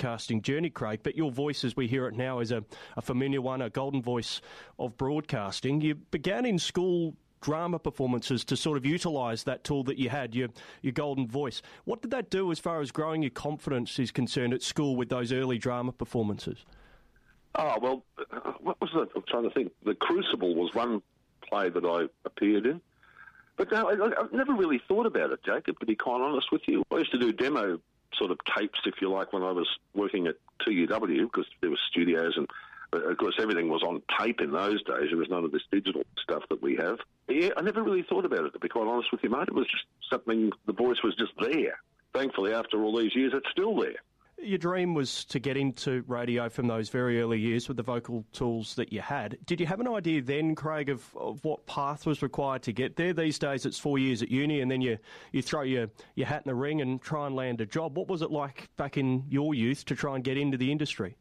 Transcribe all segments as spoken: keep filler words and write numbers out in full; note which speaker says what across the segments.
Speaker 1: broadcasting journey, Craig, but your voice, as we hear it now, is a, a familiar one, a golden voice of broadcasting. You began in school drama performances to sort of utilise that tool that you had, your your golden voice. What did that do as far as growing your confidence is concerned at school with those early drama performances?
Speaker 2: Oh, well, what was it? I'm trying to think. The Crucible was one play that I appeared in. But no, I, I've never really thought about it, Jacob, to be quite honest with you. I used to do demo sort of tapes, if you like, when I was working at T U W, because there were studios and, of course, everything was on tape in those days. There was none of this digital stuff that we have. Yeah, I never really thought about it, to be quite honest with you, mate. It was just something, the voice was just there. Thankfully, after all these years, it's still there.
Speaker 1: Your dream was to get into radio from those very early years with the vocal tools that you had. Did you have an idea then, Craig, of, of what path was required to get there? These days it's four years at uni and then you, you throw your, your hat in the ring and try and land a job. What was it like back in your youth to try and get into the industry?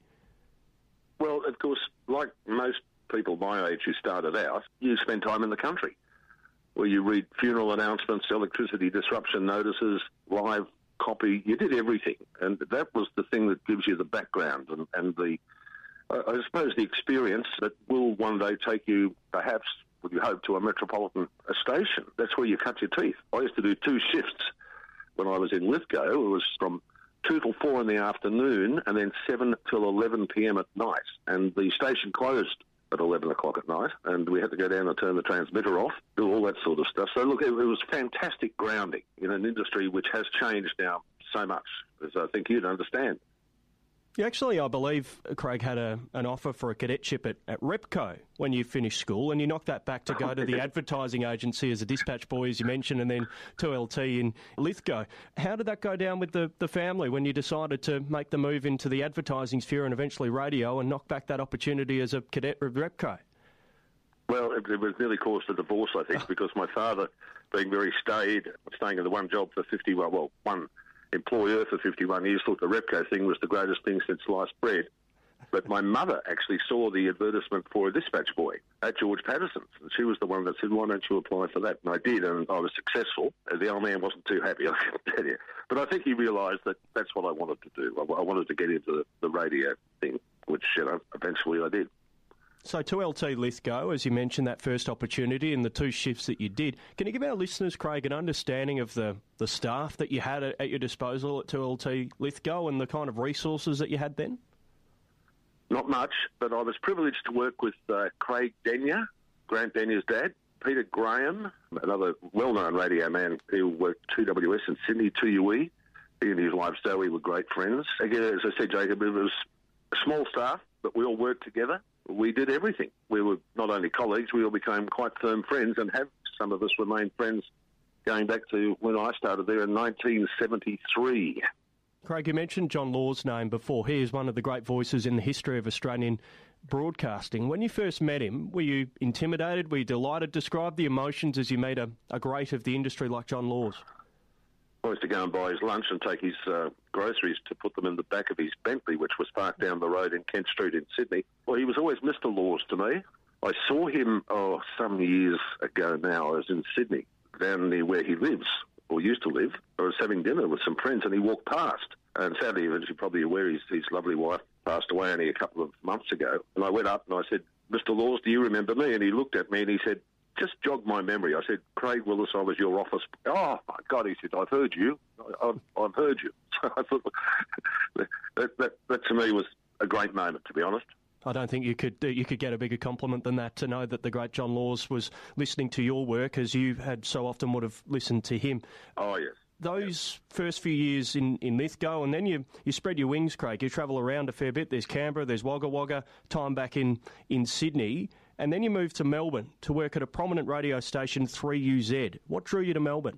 Speaker 2: Well, of course, like most people my age who started out, you spend time in the country where you read funeral announcements, electricity disruption notices, live copy. You did everything, and that was the thing that gives you the background and, and the, uh, I suppose, the experience that will one day take you, perhaps, would you hope, to a metropolitan a station. That's where you cut your teeth. I used to do two shifts when I was in Lithgow. It was from two till four in the afternoon and then seven till eleven p.m. at night, and the station closed at eleven o'clock at night, and we had to go down and turn the transmitter off, do all that sort of stuff. So, look, it, it was fantastic grounding in an industry which has changed now so much, as I think you'd understand.
Speaker 1: You actually, I believe, Craig, had a, an offer for a cadetship at, at Repco when you finished school, and you knocked that back to go to the advertising agency as a dispatch boy, as you mentioned, and then two L T in Lithgow. How did that go down with the, the family when you decided to make the move into the advertising sphere and eventually radio and knock back that opportunity as a cadet at Repco?
Speaker 2: Well, it, it was nearly caused a divorce, I think, because my father, being very staid, staying in the one job for fifty, well, well one employer for fifty-one years, thought the Repco thing was the greatest thing since sliced bread. But my mother actually saw the advertisement for a dispatch boy at George Patterson's, and she was the one that said, why don't you apply for that? And I did, and I was successful. The old man wasn't too happy, I can tell you. But I think he realised that that's what I wanted to do. I, I wanted to get into the, the radio thing, which, you know, eventually I did.
Speaker 1: So two L T Lithgow, as you mentioned, that first opportunity and the two shifts that you did. Can you give our listeners, Craig, an understanding of the, the staff that you had at, at your disposal at two L T Lithgow and the kind of resources that you had then?
Speaker 2: Not much, but I was privileged to work with uh, Craig Denyer, Grant Denyer's dad, Peter Graham, another well-known radio man who worked two W S in Sydney, two U E. He and his wife Zoe were great friends. Again, as I said, Jacob, it was a small staff, but we all worked together. We did everything. We were not only colleagues, we all became quite firm friends, and have some of us remained friends going back to when I started there in nineteen seventy-three.
Speaker 1: Craig, you mentioned John Law's name before. He is one of the great voices in the history of Australian broadcasting. When you first met him, were you intimidated? Were you delighted? Describe the emotions as you meet a, a great of the industry like John Laws.
Speaker 2: I used to go and buy his lunch and take his uh, groceries to put them in the back of his Bentley, which was parked down the road in Kent Street in Sydney. Well, he was always Mister Laws to me. I saw him, oh, some years ago now. I was in Sydney, down near where he lives, or used to live. I was having dinner with some friends and he walked past. And sadly, as you're probably aware, his, his lovely wife passed away only a couple of months ago. And I went up and I said, Mister Laws, do you remember me? And he looked at me and he said, just jog my memory. I said, Craig Willis, I was your office. Oh, my God, he said, I've heard you. I've, I've heard you. So I thought that, that, that to me was a great moment, to be honest.
Speaker 1: I don't think you could you could get a bigger compliment than that, to know that the great John Laws was listening to your work as you had so often would have listened to him.
Speaker 2: Oh, yes.
Speaker 1: Those first few years in, in Lithgow, and then you, you spread your wings, Craig. You travel around a fair bit. There's Canberra, there's Wagga Wagga, time back in, in Sydney. And then you moved to Melbourne to work at a prominent radio station, three U Z. What drew you to Melbourne?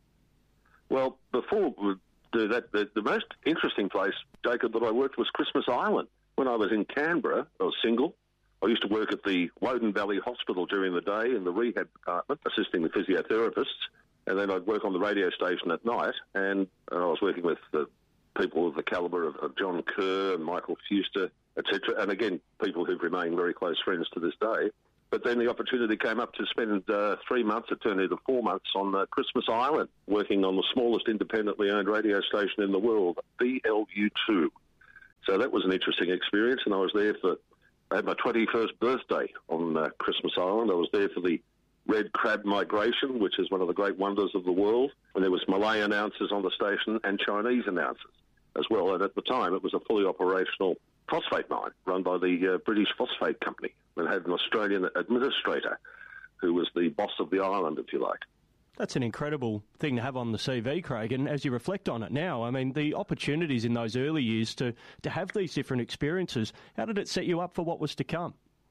Speaker 2: Well, before we do that, the, the most interesting place, Jacob, that I worked was Christmas Island. When I was in Canberra, I was single. I used to work at the Woden Valley Hospital during the day in the rehab department, assisting the physiotherapists. And then I'd work on the radio station at night, and uh, I was working with the people of the calibre of, of John Kerr and Michael Fuster, et cetera. And again, people who've remained very close friends to this day. But then the opportunity came up to spend uh, three months, it turned into four months, on uh, Christmas Island, working on the smallest independently owned radio station in the world, B L U two. So that was an interesting experience, and I was there for, I had my twenty-first birthday on uh, Christmas Island. I was there for the red crab migration, which is one of the great wonders of the world. And there was Malay announcers on the station and Chinese announcers as well. And at the time, it was a fully operational phosphate mine run by the uh, British Phosphate Company and had an Australian administrator who was the boss of the island, if you like.
Speaker 1: That's an incredible thing to have on the C V, Craig, and as you reflect on it now, I mean, the opportunities in those early years to, to have these different experiences, how did it set you up for what was to come?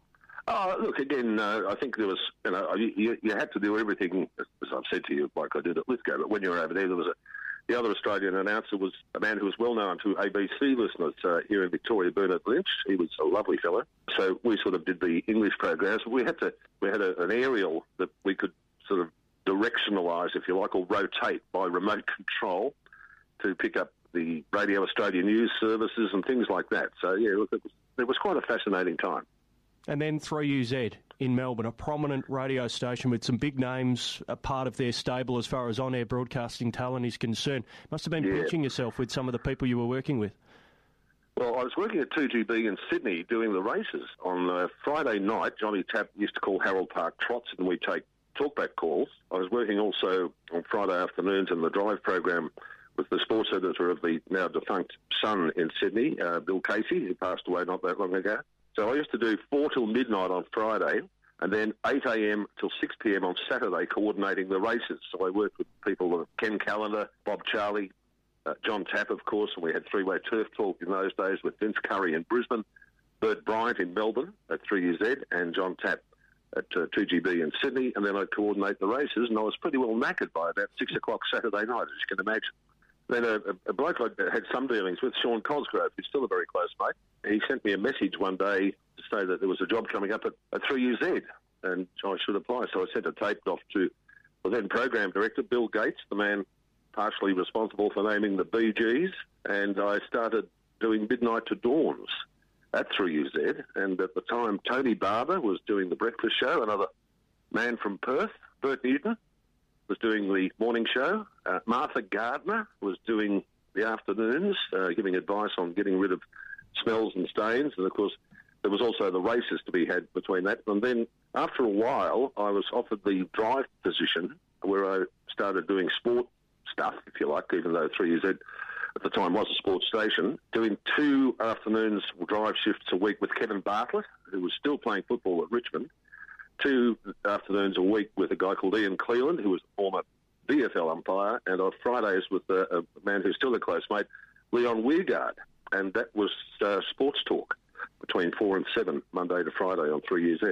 Speaker 2: Oh, look, again, uh, I think there was, you know, you, you had to do everything, as I've said to you, like I did at Lithgow, but when you were over there, there was a, the other Australian announcer was a man who was well known to A B C listeners uh, here in Victoria, Bernard Lynch. He was a lovely fellow. So we sort of did the English programs. We had to, we had a, an aerial that we could sort of directionalise, if you like, or rotate by remote control to pick up the Radio Australia news services and things like that. So, yeah, look, it was, it was quite a fascinating time.
Speaker 1: And then three U Z in Melbourne, a prominent radio station with some big names, a part of their stable as far as on-air broadcasting talent is concerned. Must have been
Speaker 2: yeah.
Speaker 1: pinching yourself with some of the people you were working with.
Speaker 2: Well, I was working at two G B in Sydney doing the races. On uh, Friday night, Johnny Tapp used to call Harold Park trots and we'd take talkback calls. I was working also on Friday afternoons in the drive program with the sports editor of the now defunct Sun in Sydney, uh, Bill Casey, who passed away not that long ago. So I used to do four till midnight on Friday and then eight a.m. till six p.m. on Saturday coordinating the races. So I worked with people like Ken Callender, Bob Charlie, uh, John Tapp, of course, and we had three-way turf talk in those days with Vince Curry in Brisbane, Bert Bryant in Melbourne at three U Z and John Tapp at uh, two G B in Sydney, and then I'd coordinate the races, and I was pretty well knackered by about six o'clock Saturday night, as you can imagine. Then a, a bloke I had some dealings with, Sean Cosgrove, who's still a very close mate, he sent me a message one day to say that there was a job coming up at, at three U Z, and I should apply. So I sent a tape off to the then program director, Bill Gates, the man partially responsible for naming the Bee Gees, and I started doing Midnight to Dawns at three U Z, and at the time Tony Barber was doing the breakfast show, another man from Perth. Bert Newton was doing the morning show. Uh, Martha Gardner was doing the afternoons, uh, giving advice on getting rid of smells and stains, and of course there was also the races to be had between that. And then after a while I was offered the drive position where I started doing sport stuff, if you like, even though three U Z at the time was a sports station, doing two afternoons drive shifts a week with Kevin Bartlett, who was still playing football at Richmond, two afternoons a week with a guy called Ian Cleland, who was a former V F L umpire, and on Fridays with a, a man who's still a close mate, Leon Weirgard. And that was uh, sports talk between four and seven, Monday to Friday on three U Z.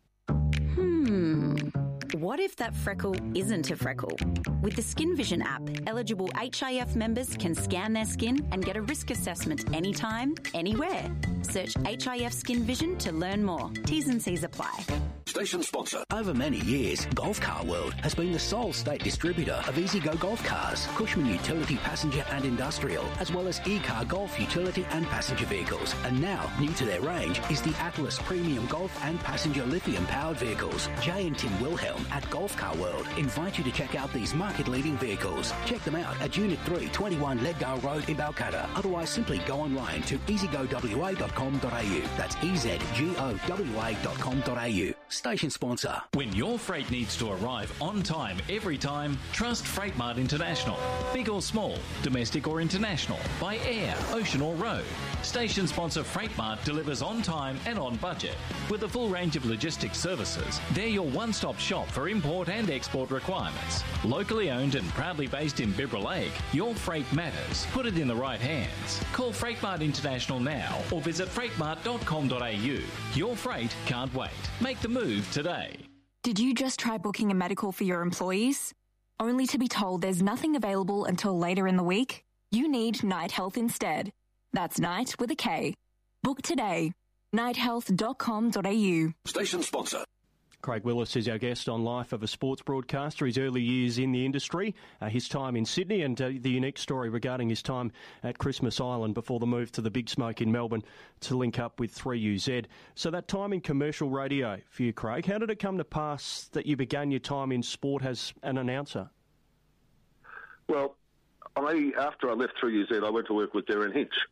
Speaker 3: Hmm. What if that freckle isn't a freckle? With the Skin Vision app, eligible H I F members can scan their skin and get a risk assessment anytime, anywhere. Search H I F Skin Vision to learn more. T's and C's apply.
Speaker 4: Station sponsor. Over many years, Golf Car World has been the sole state distributor of EasyGo Golf Cars, Cushman Utility Passenger and Industrial, as well as E-Car Golf Utility and Passenger Vehicles. And now, new to their range is the Atlas Premium Golf and Passenger Lithium-powered vehicles. Jay and Tim Wilhelm at Golf Car World invite you to check out these market-leading vehicles. Check them out at Unit three, twenty-one Leadgale Road in Balcatta. Otherwise, simply go online to easy go w a dot com dot a u. That's e z g o w a dot com dot a u. Station sponsor.
Speaker 5: When your freight needs to arrive on time every time, trust Freightmart International. Big or small, domestic or international, by air, ocean or road. Station sponsor Freightmart delivers on time and on budget. With a full range of logistics services, they're your one-stop shop for import and export requirements. Locally owned and proudly based in Bibra Lake, your freight matters. Put it in the right hands. Call Freightmart International now or visit freightmart dot com dot a u. Your freight can't wait. Make the move today.
Speaker 6: Did you just try booking a medical for your employees? Only to be told there's nothing available until later in the week? You need Night Health instead. That's Night with a K. Book today. night health dot com dot a u.
Speaker 4: Station sponsor.
Speaker 1: Craig Willis is our guest on Life of a Sports Broadcaster, his early years in the industry, uh, his time in Sydney, and uh, the unique story regarding his time at Christmas Island before the move to the Big Smoke in Melbourne to link up with three U Z. So that time in commercial radio for you, Craig, how did it come to pass that you began your time in sport as an announcer?
Speaker 2: Well, I after I left three U Z, I went to work with Darren Hinch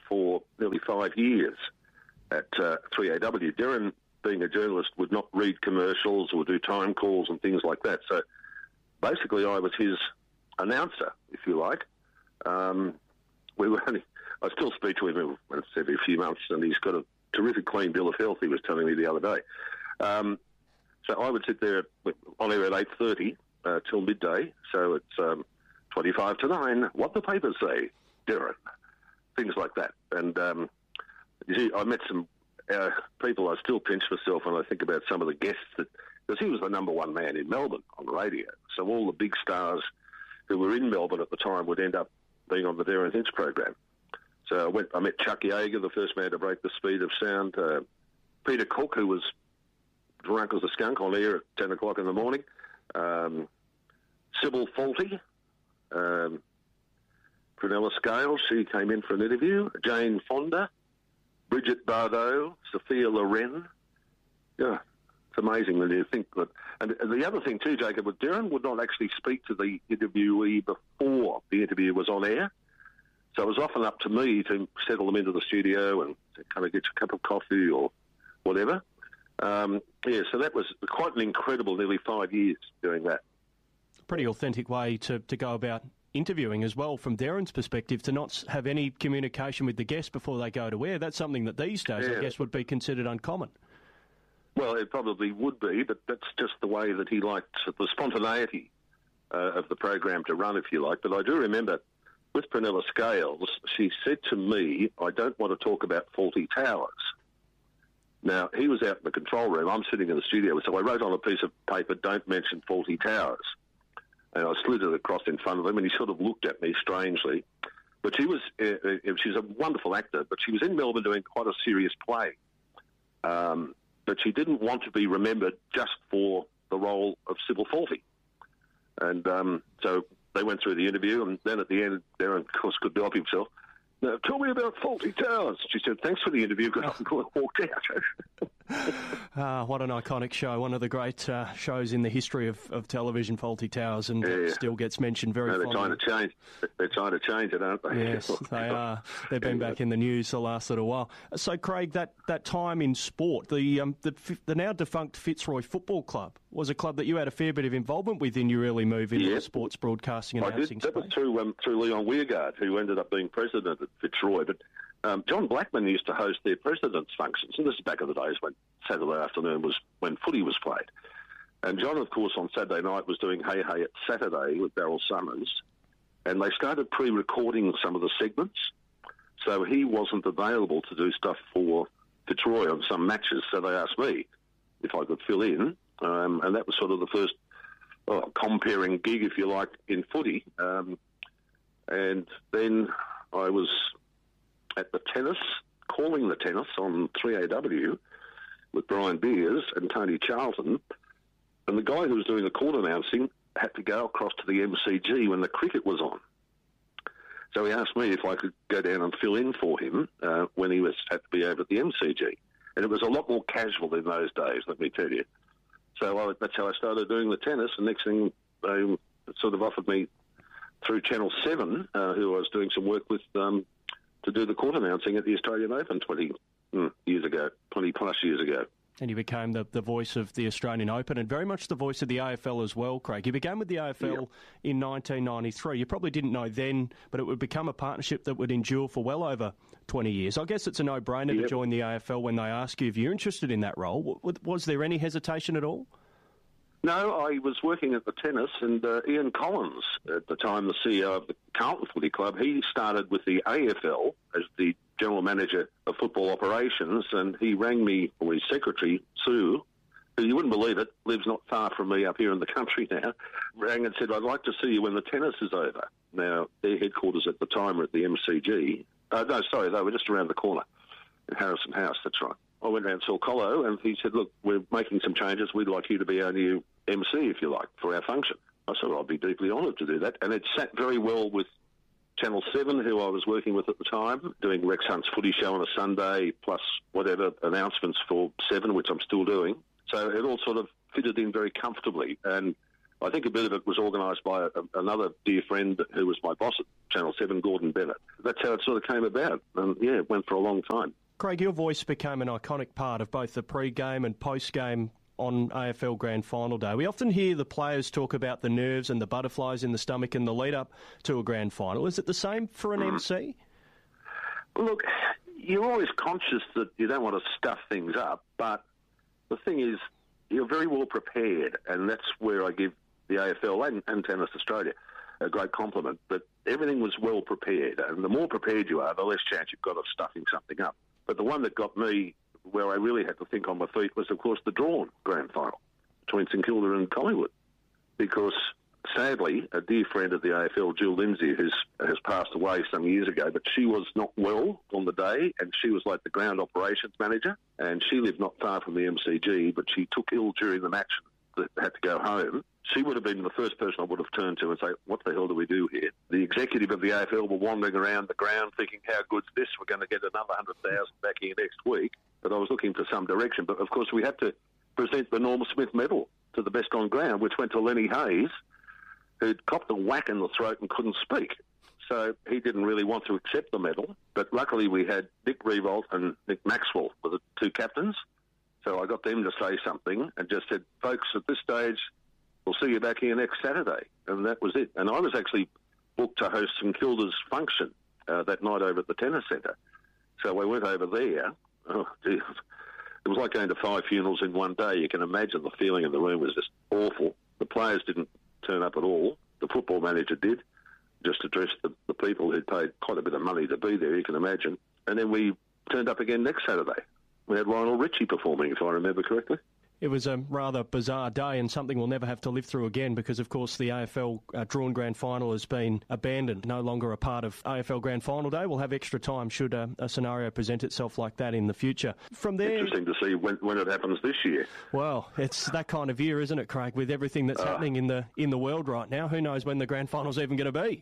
Speaker 2: for nearly five years at uh, three A W. Darren, being a journalist, would not read commercials or do time calls and things like that. So basically I was his announcer, if you like. Um, we were only, I still speak to him once every few months, and he's got a terrific clean bill of health, he was telling me the other day. Um, so I would sit there on air at eight thirty uh, till midday, so it's um, twenty-five to nine, what the papers say, Darren, things like that. And um, you see, I met some uh, people, I still pinch myself when I think about some of the guests, that because he was the number one man in Melbourne on radio, so all the big stars who were in Melbourne at the time would end up being on the Darren Hinch program. So I went. I met Chuck Yeager, the first man to break the speed of sound. Uh, Peter Cook, who was drunk as a skunk on air at ten o'clock in the morning. Um, Sybil Faulty. Um, Prunella Scales, she came in for an interview. Jane Fonda. Bridget Bardot. Sophia Loren. Yeah, it's amazing when you think that. And the other thing too, Jacob, was Darren would not actually speak to the interviewee before the interview was on air. So it was often up to me to settle them into the studio and kind of get you a cup of coffee or whatever. Um, yeah, so that was quite an incredible nearly five years doing that.
Speaker 1: Pretty authentic way to, to go about interviewing as well, from Darren's perspective, to not have any communication with the guest before they go to air. That's something that these days, yeah. I guess, would be considered uncommon.
Speaker 2: Well, it probably would be, but that's just the way that he liked the spontaneity uh, of the program to run, if you like. But I do remember with Prunella Scales, she said to me, I don't want to talk about Faulty Towers. Now, he was out in the control room. I'm sitting in the studio, so I wrote on a piece of paper, don't mention Faulty Towers. And I slid it across in front of him, and he sort of looked at me strangely. But she was, uh, she's a wonderful actor, but she was in Melbourne doing quite a serious play. Um, but she didn't want to be remembered just for the role of Sybil Faulty. And um, so they went through the interview, and then at the end, Darren, of course, couldn't help himself. Now, tell me about Faulty Towers. She said, thanks for the interview, good luck, and walked out.
Speaker 1: Ah, what an iconic show. One of the great uh, shows in the history of, of television, Faulty Towers, and
Speaker 2: yeah.
Speaker 1: still gets mentioned very
Speaker 2: no, they're
Speaker 1: fondly.
Speaker 2: trying to change. They're trying to change it, aren't they?
Speaker 1: Yes, they are. They've been back in the news the last little while. So, Craig, that, that time in sport, the, um, the the now defunct Fitzroy Football Club was a club that you had a fair bit of involvement with in your early move into
Speaker 2: yeah.
Speaker 1: the sports broadcasting and
Speaker 2: I
Speaker 1: announcing
Speaker 2: did. That
Speaker 1: space.
Speaker 2: was through, um, through Leon Weirgard, who ended up being president at Fitzroy. But um, John Blackman used to host their president's functions, and this is back in the days when Saturday afternoon was when footy was played. And John, of course, on Saturday night was doing Hey Hey at Saturday with Daryl Summers, and they started pre-recording some of the segments, so he wasn't available to do stuff for Fitzroy on some matches, so they asked me if I could fill in, um, and that was sort of the first oh, comparing gig, if you like, in footy. Um, and then I was at the tennis, calling the tennis on three A W with Brian Beers and Tony Charlton, and the guy who was doing the court announcing had to go across to the M C G when the cricket was on. So he asked me if I could go down and fill in for him uh, when he was had to be over at the M C G. And it was a lot more casual in those days, let me tell you. So I, that's how I started doing the tennis, and next thing they sort of offered me through Channel seven, uh, who I was doing some work with, um, to do the court announcing at the Australian Open twenty mm, years ago, twenty plus years ago.
Speaker 1: And you became the, the voice of the Australian Open and very much the voice of the A F L as well, Craig. You began with the A F L yep. in nineteen ninety-three. You probably didn't know then, but it would become a partnership that would endure for well over twenty years. I guess it's a no-brainer yep. to join the A F L when they ask you if you're interested in that role. Was there any hesitation at all?
Speaker 2: No, I was working at the tennis, and uh, Ian Collins, at the time the C E O of the Carlton Footy Club, he started with the A F L as the general manager of football operations, and he rang me, or his secretary, Sue, who you wouldn't believe it, lives not far from me up here in the country now, rang and said, I'd like to see you when the tennis is over. Now, their headquarters at the time were at the M C G. Uh, no, sorry, they were just around the corner in Harrison House, that's right. I went down and saw Colo, and he said, look, we're making some changes. We'd like you to be our new M C, if you like, for our function. I said, well, I'd be deeply honoured to do that. And it sat very well with Channel seven, who I was working with at the time, doing Rex Hunt's footy show on a Sunday, plus whatever announcements for seven, which I'm still doing. So it all sort of fitted in very comfortably. And I think a bit of it was organised by a, another dear friend who was my boss at Channel seven, Gordon Bennett. That's how it sort of came about. And, yeah, it went for a long time.
Speaker 1: Craig, your voice became an iconic part of both the pre-game and post-game on A F L Grand Final Day. We often hear the players talk about the nerves and the butterflies in the stomach in the lead-up to a Grand Final. Is it the same for an mm. M C?
Speaker 2: Look, you're always conscious that you don't want to stuff things up, but the thing is, you're very well prepared, and that's where I give the A F L and, and Tennis Australia a great compliment, that everything was well prepared, and the more prepared you are, the less chance you've got of stuffing something up. But the one that got me, where I really had to think on my feet, was, of course, the drawn Grand Final between St Kilda and Collingwood, because sadly, a dear friend of the A F L, Jill Lindsay, who's, has passed away some years ago, but she was not well on the day, and she was like the ground operations manager, and she lived not far from the M C G, but she took ill during the match that had to go home. She would have been the first person I would have turned to and say, what the hell do we do here? The executive of the A F L were wandering around the ground thinking, how good's this? We're going to get another one hundred thousand back here next week. But I was looking for some direction. But, of course, we had to present the Norm Smith medal to the best on ground, which went to Lenny Hayes, who'd copped a whack in the throat and couldn't speak. So he didn't really want to accept the medal. But luckily we had Nick Revolt and Nick Maxwell were the two captains. So I got them to say something and just said, folks, at this stage, we'll see you back here next Saturday. And that was it. And I was actually booked to host St Kilda's function uh, that night over at the Tennis Centre. So I went over there. Oh, geez. It was like going to five funerals in one day. You can imagine the feeling in the room was just awful. The players didn't turn up at all. The football manager did, just addressed the, the people who'd paid quite a bit of money to be there, you can imagine. And then we turned up again next Saturday. We had Lionel Richie performing, if I remember correctly.
Speaker 1: It was a rather bizarre day and something we'll never have to live through again because, of course, the A F L uh, drawn Grand Final has been abandoned, no longer a part of A F L Grand Final Day. We'll have extra time should a, a scenario present itself like that in the future. From there,
Speaker 2: interesting to see when, when it happens this year.
Speaker 1: Well, it's that kind of year, isn't it, Craig, with everything that's uh, happening in the in the world right now. Who knows when the Grand Final's even going to be?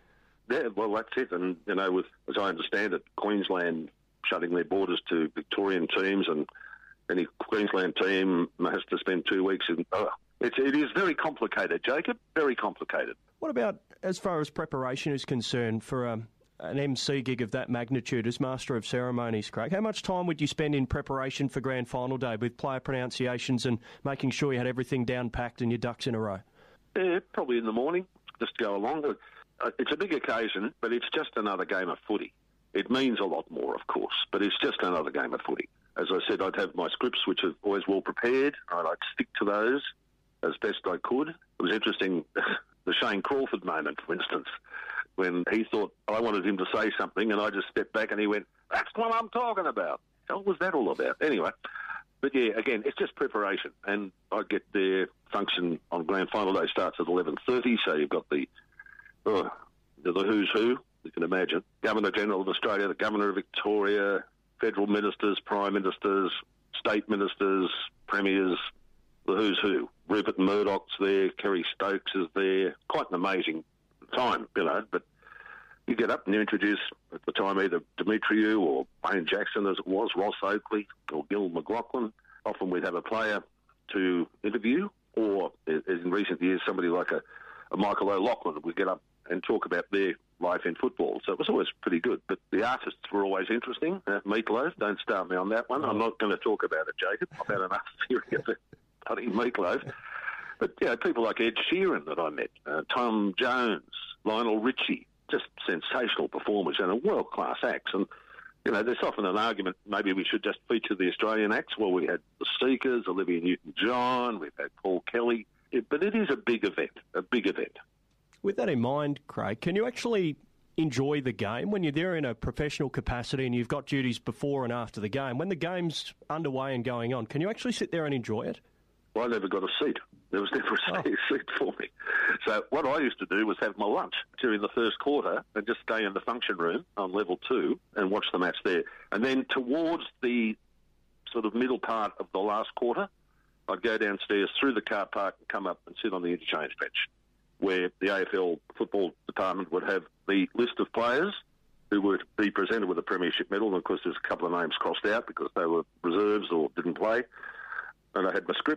Speaker 2: Yeah, well, that's it. And, you know, with, as I understand it, Queensland shutting their borders to Victorian teams, and any Queensland team has to spend two weeks in... Oh, it's, it is very complicated, Jacob, very complicated.
Speaker 1: What about as far as preparation is concerned for um, an M C gig of that magnitude as Master of Ceremonies, Craig? How much time would you spend in preparation for Grand Final Day with player pronunciations and making sure you had everything down packed and your ducks in a row?
Speaker 2: Yeah, probably in the morning, just go along. It's a big occasion, but it's just another game of footy. It means a lot more, of course, but it's just another game of footy. As I said, I'd have my scripts, which are always well prepared. I'd stick to those as best I could. It was interesting, the Shane Crawford moment, for instance, when he thought I wanted him to say something, and I just stepped back and he went, that's what I'm talking about. What was that all about? Anyway, but yeah, again, it's just preparation. And I get their function on Grand Final Day starts at eleven thirty, so you've got the, oh, the who's who, you can imagine. Governor-General of Australia, the Governor of Victoria, federal ministers, prime ministers, state ministers, premiers, the who's who. Rupert Murdoch's there, Kerry Stokes is there. Quite an amazing time, you know, but you get up and you introduce, at the time, either Demetriou or Wayne Jackson, as it was, Ross Oakley or Gil McLaughlin. Often we'd have a player to interview, or, as in recent years, somebody like a, a Michael O'Loughlin would get up and talk about their life in football. So it was always pretty good. But the artists were always interesting. Uh, Meatloaf, don't start me on that one. I'm not going to talk about it, Jacob. I've had enough hearing of it. Bloody Meatloaf. But, you know, people like Ed Sheeran that I met, uh, Tom Jones, Lionel Richie, just sensational performers and a world-class acts. And, you know, there's often an argument maybe we should just feature the Australian acts. Well, we had the Seekers, Olivia Newton-John, we've had Paul Kelly. Yeah, but it is a big event, a big event.
Speaker 1: With that in mind, Craig, can you actually enjoy the game when you're there in a professional capacity and you've got duties before and after the game? When the game's underway and going on, can you actually sit there and enjoy it?
Speaker 2: Well, I never got a seat. There was never a oh. seat for me. So what I used to do was have my lunch during the first quarter and just stay in the function room on level two and watch the match there. And then towards the sort of middle part of the last quarter, I'd go downstairs through the car park and come up and sit on the interchange bench, where the A F L football department would have the list of players who would be presented with a premiership medal. And, of course, there's a couple of names crossed out because they were reserves or didn't play. And I had my scripts,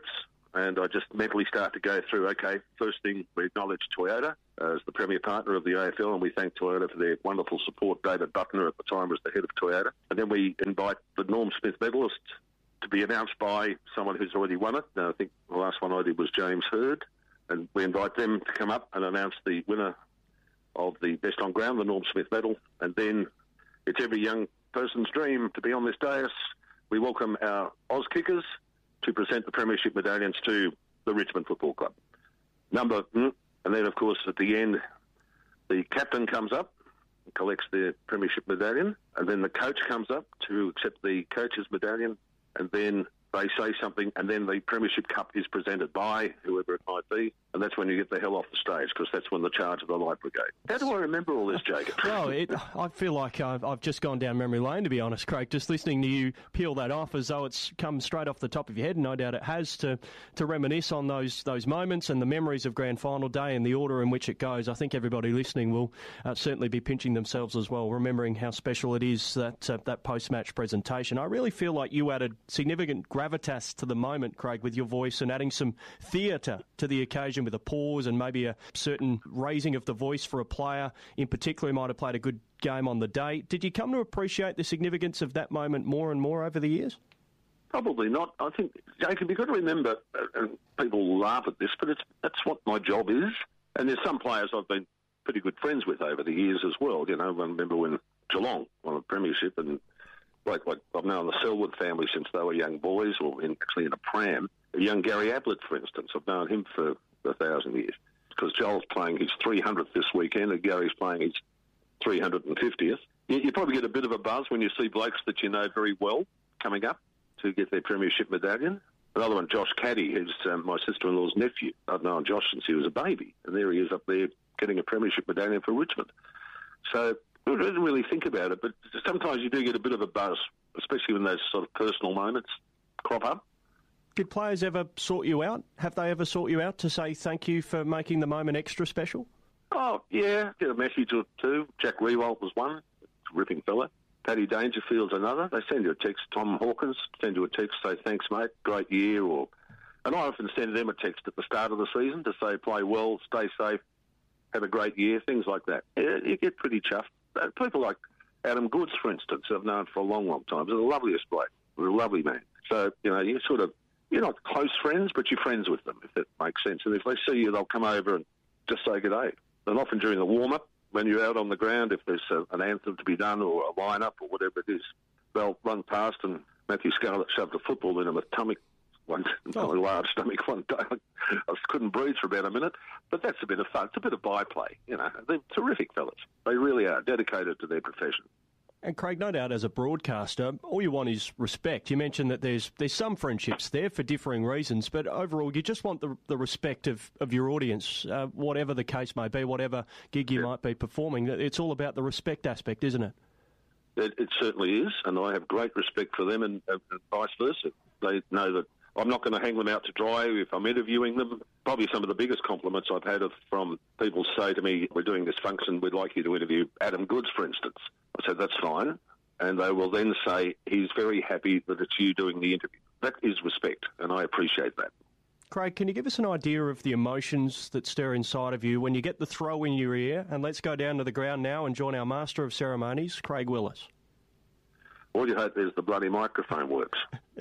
Speaker 2: and I just mentally start to go through, okay, first thing, we acknowledge Toyota as the premier partner of the A F L, and we thank Toyota for their wonderful support. David Buckner at the time was the head of Toyota. And then we invite the Norm Smith medalist to be announced by someone who's already won it. Now, I think the last one I did was James Hird, and we invite them to come up and announce the winner of the Best on Ground, the Norm Smith medal. And then it's every young person's dream to be on this dais. We welcome our Oz kickers to present the premiership medallions to the Richmond Football Club. Number, and then, of course, at the end, the captain comes up and collects their premiership medallion, and then the coach comes up to accept the coach's medallion, and then they say something, and then the premiership cup is presented by whoever it might be, and that's when you get the hell off the stage, because that's when the charge of the Light Brigade. How do I remember all this, Jacob?
Speaker 1: Well, it, I feel like I've, I've just gone down memory lane, to be honest, Craig, just listening to you peel that off as though it's come straight off the top of your head, and no doubt it has, to, to reminisce on those those moments and the memories of Grand Final Day and the order in which it goes. I think everybody listening will uh, certainly be pinching themselves as well, remembering how special it is, that, uh, that post-match presentation. I really feel like you added significant gravitas to the moment, Craig, with your voice, and adding some theatre to the occasion with a pause and maybe a certain raising of the voice for a player in particular who might have played a good game on the day. Did you come to appreciate the significance of that moment more and more over the years?
Speaker 2: Probably not. I think, Jacob, you've got to remember, and people laugh at this, but it's that's what my job is. And there's some players I've been pretty good friends with over the years as well. You know, I remember when Geelong won a premiership, and like, like I've known the Selwood family since they were young boys, or in, actually in a pram. A young Gary Ablett, for instance, I've known him for a thousand years, because Joel's playing his three hundredth this weekend and Gary's playing his three hundred fiftieth. You, you probably get a bit of a buzz when you see blokes that you know very well coming up to get their premiership medallion. Another one, Josh Caddy, who's um, my sister-in-law's nephew. I've known Josh since he was a baby, and there he is up there getting a premiership medallion for Richmond. So I didn't really think about it, but sometimes you do get a bit of a buzz, especially when those sort of personal moments crop up.
Speaker 1: Did players ever sort you out? Have they ever sought you out to say thank you for making the moment extra special?
Speaker 2: Oh, yeah, get a message or two. Jack Riewoldt was one, ripping fella. Paddy Dangerfield's another. They send you a text. Tom Hawkins send you a text, say thanks, mate, great year. Or, and I often send them a text at the start of the season to say play well, stay safe, have a great year, things like that. Yeah, you get pretty chuffed. People like Adam Goods, for instance, I've known for a long, long time. He's the loveliest bloke. He's a lovely man. So, you know, you sort of, you're not close friends, but you're friends with them, if that makes sense. And if they see you, they'll come over and just say good day. And often during the warm-up, when you're out on the ground, if there's a, an anthem to be done or a line-up or whatever it is, they'll run past, and Matthew Scarlett shoved a football in him, a tummy, one, oh. a large stomach one day. I couldn't breathe for about a minute. But that's a bit of fun. It's a bit of byplay, you know. They're terrific fellas. They really are, dedicated to their profession.
Speaker 1: And Craig, no doubt as a broadcaster, all you want is respect. You mentioned that there's there's some friendships there for differing reasons, but overall you just want the the respect of, of your audience, uh, whatever the case may be, whatever gig you yeah. might be performing. It's all about the respect aspect, isn't it?
Speaker 2: It, it certainly is, and I have great respect for them, and, and vice versa. They know that I'm not going to hang them out to dry if I'm interviewing them. Probably some of the biggest compliments I've had are from people say to me, we're doing this function, we'd like you to interview Adam Goods, for instance. I said, that's fine. And they will then say, he's very happy that it's you doing the interview. That is respect, and I appreciate that.
Speaker 1: Craig, can you give us an idea of the emotions that stir inside of you when you get the throw in your ear? And let's go down to the ground now and join our Master of Ceremonies, Craig Willis.
Speaker 2: All you hope is the bloody microphone works.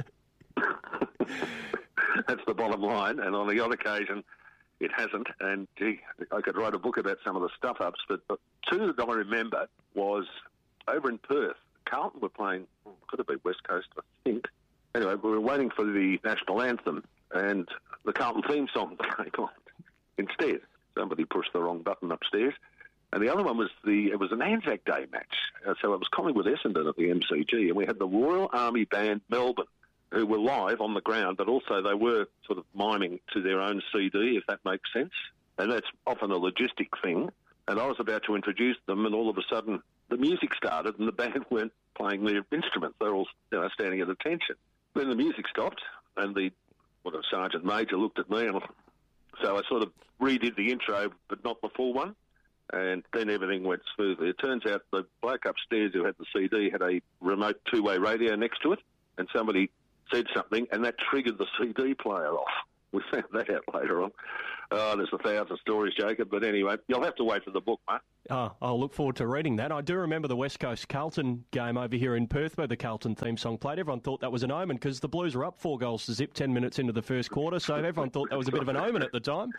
Speaker 2: That's the bottom line, and on the odd occasion it hasn't, and gee, I could write a book about some of the stuff-ups, but, but two that I remember was over in Perth. Carlton were playing, could have been West Coast, I think. Anyway, we were waiting for the national anthem, and the Carlton theme song came on instead. Somebody pushed the wrong button upstairs. And the other one was the, it was an Anzac Day match. Uh, so it was Collingwood Essendon at the M C G, and we had the Royal Army Band Melbourne, who were live on the ground, but also they were sort of miming to their own C D, if that makes sense. And that's often a logistic thing. And I was about to introduce them, and all of a sudden the music started and the band weren't playing their instruments. They were all, you know, standing at attention. Then the music stopped, and the what a sergeant major looked at me, and so I sort of redid the intro, but not the full one. And then everything went smoothly. It turns out the bloke upstairs who had the C D had a remote two-way radio next to it, and somebody said something, and that triggered the C D player off. We found that out later on. Oh, there's a thousand stories, Jacob. But anyway, you'll have to wait for the book, mate.
Speaker 1: Oh, I'll look forward to reading that. I do remember the West Coast Carlton game over here in Perth where the Carlton theme song played. Everyone thought that was an omen because the Blues were up four goals to zip ten minutes into the first quarter, so everyone thought that was a bit of an omen at the time.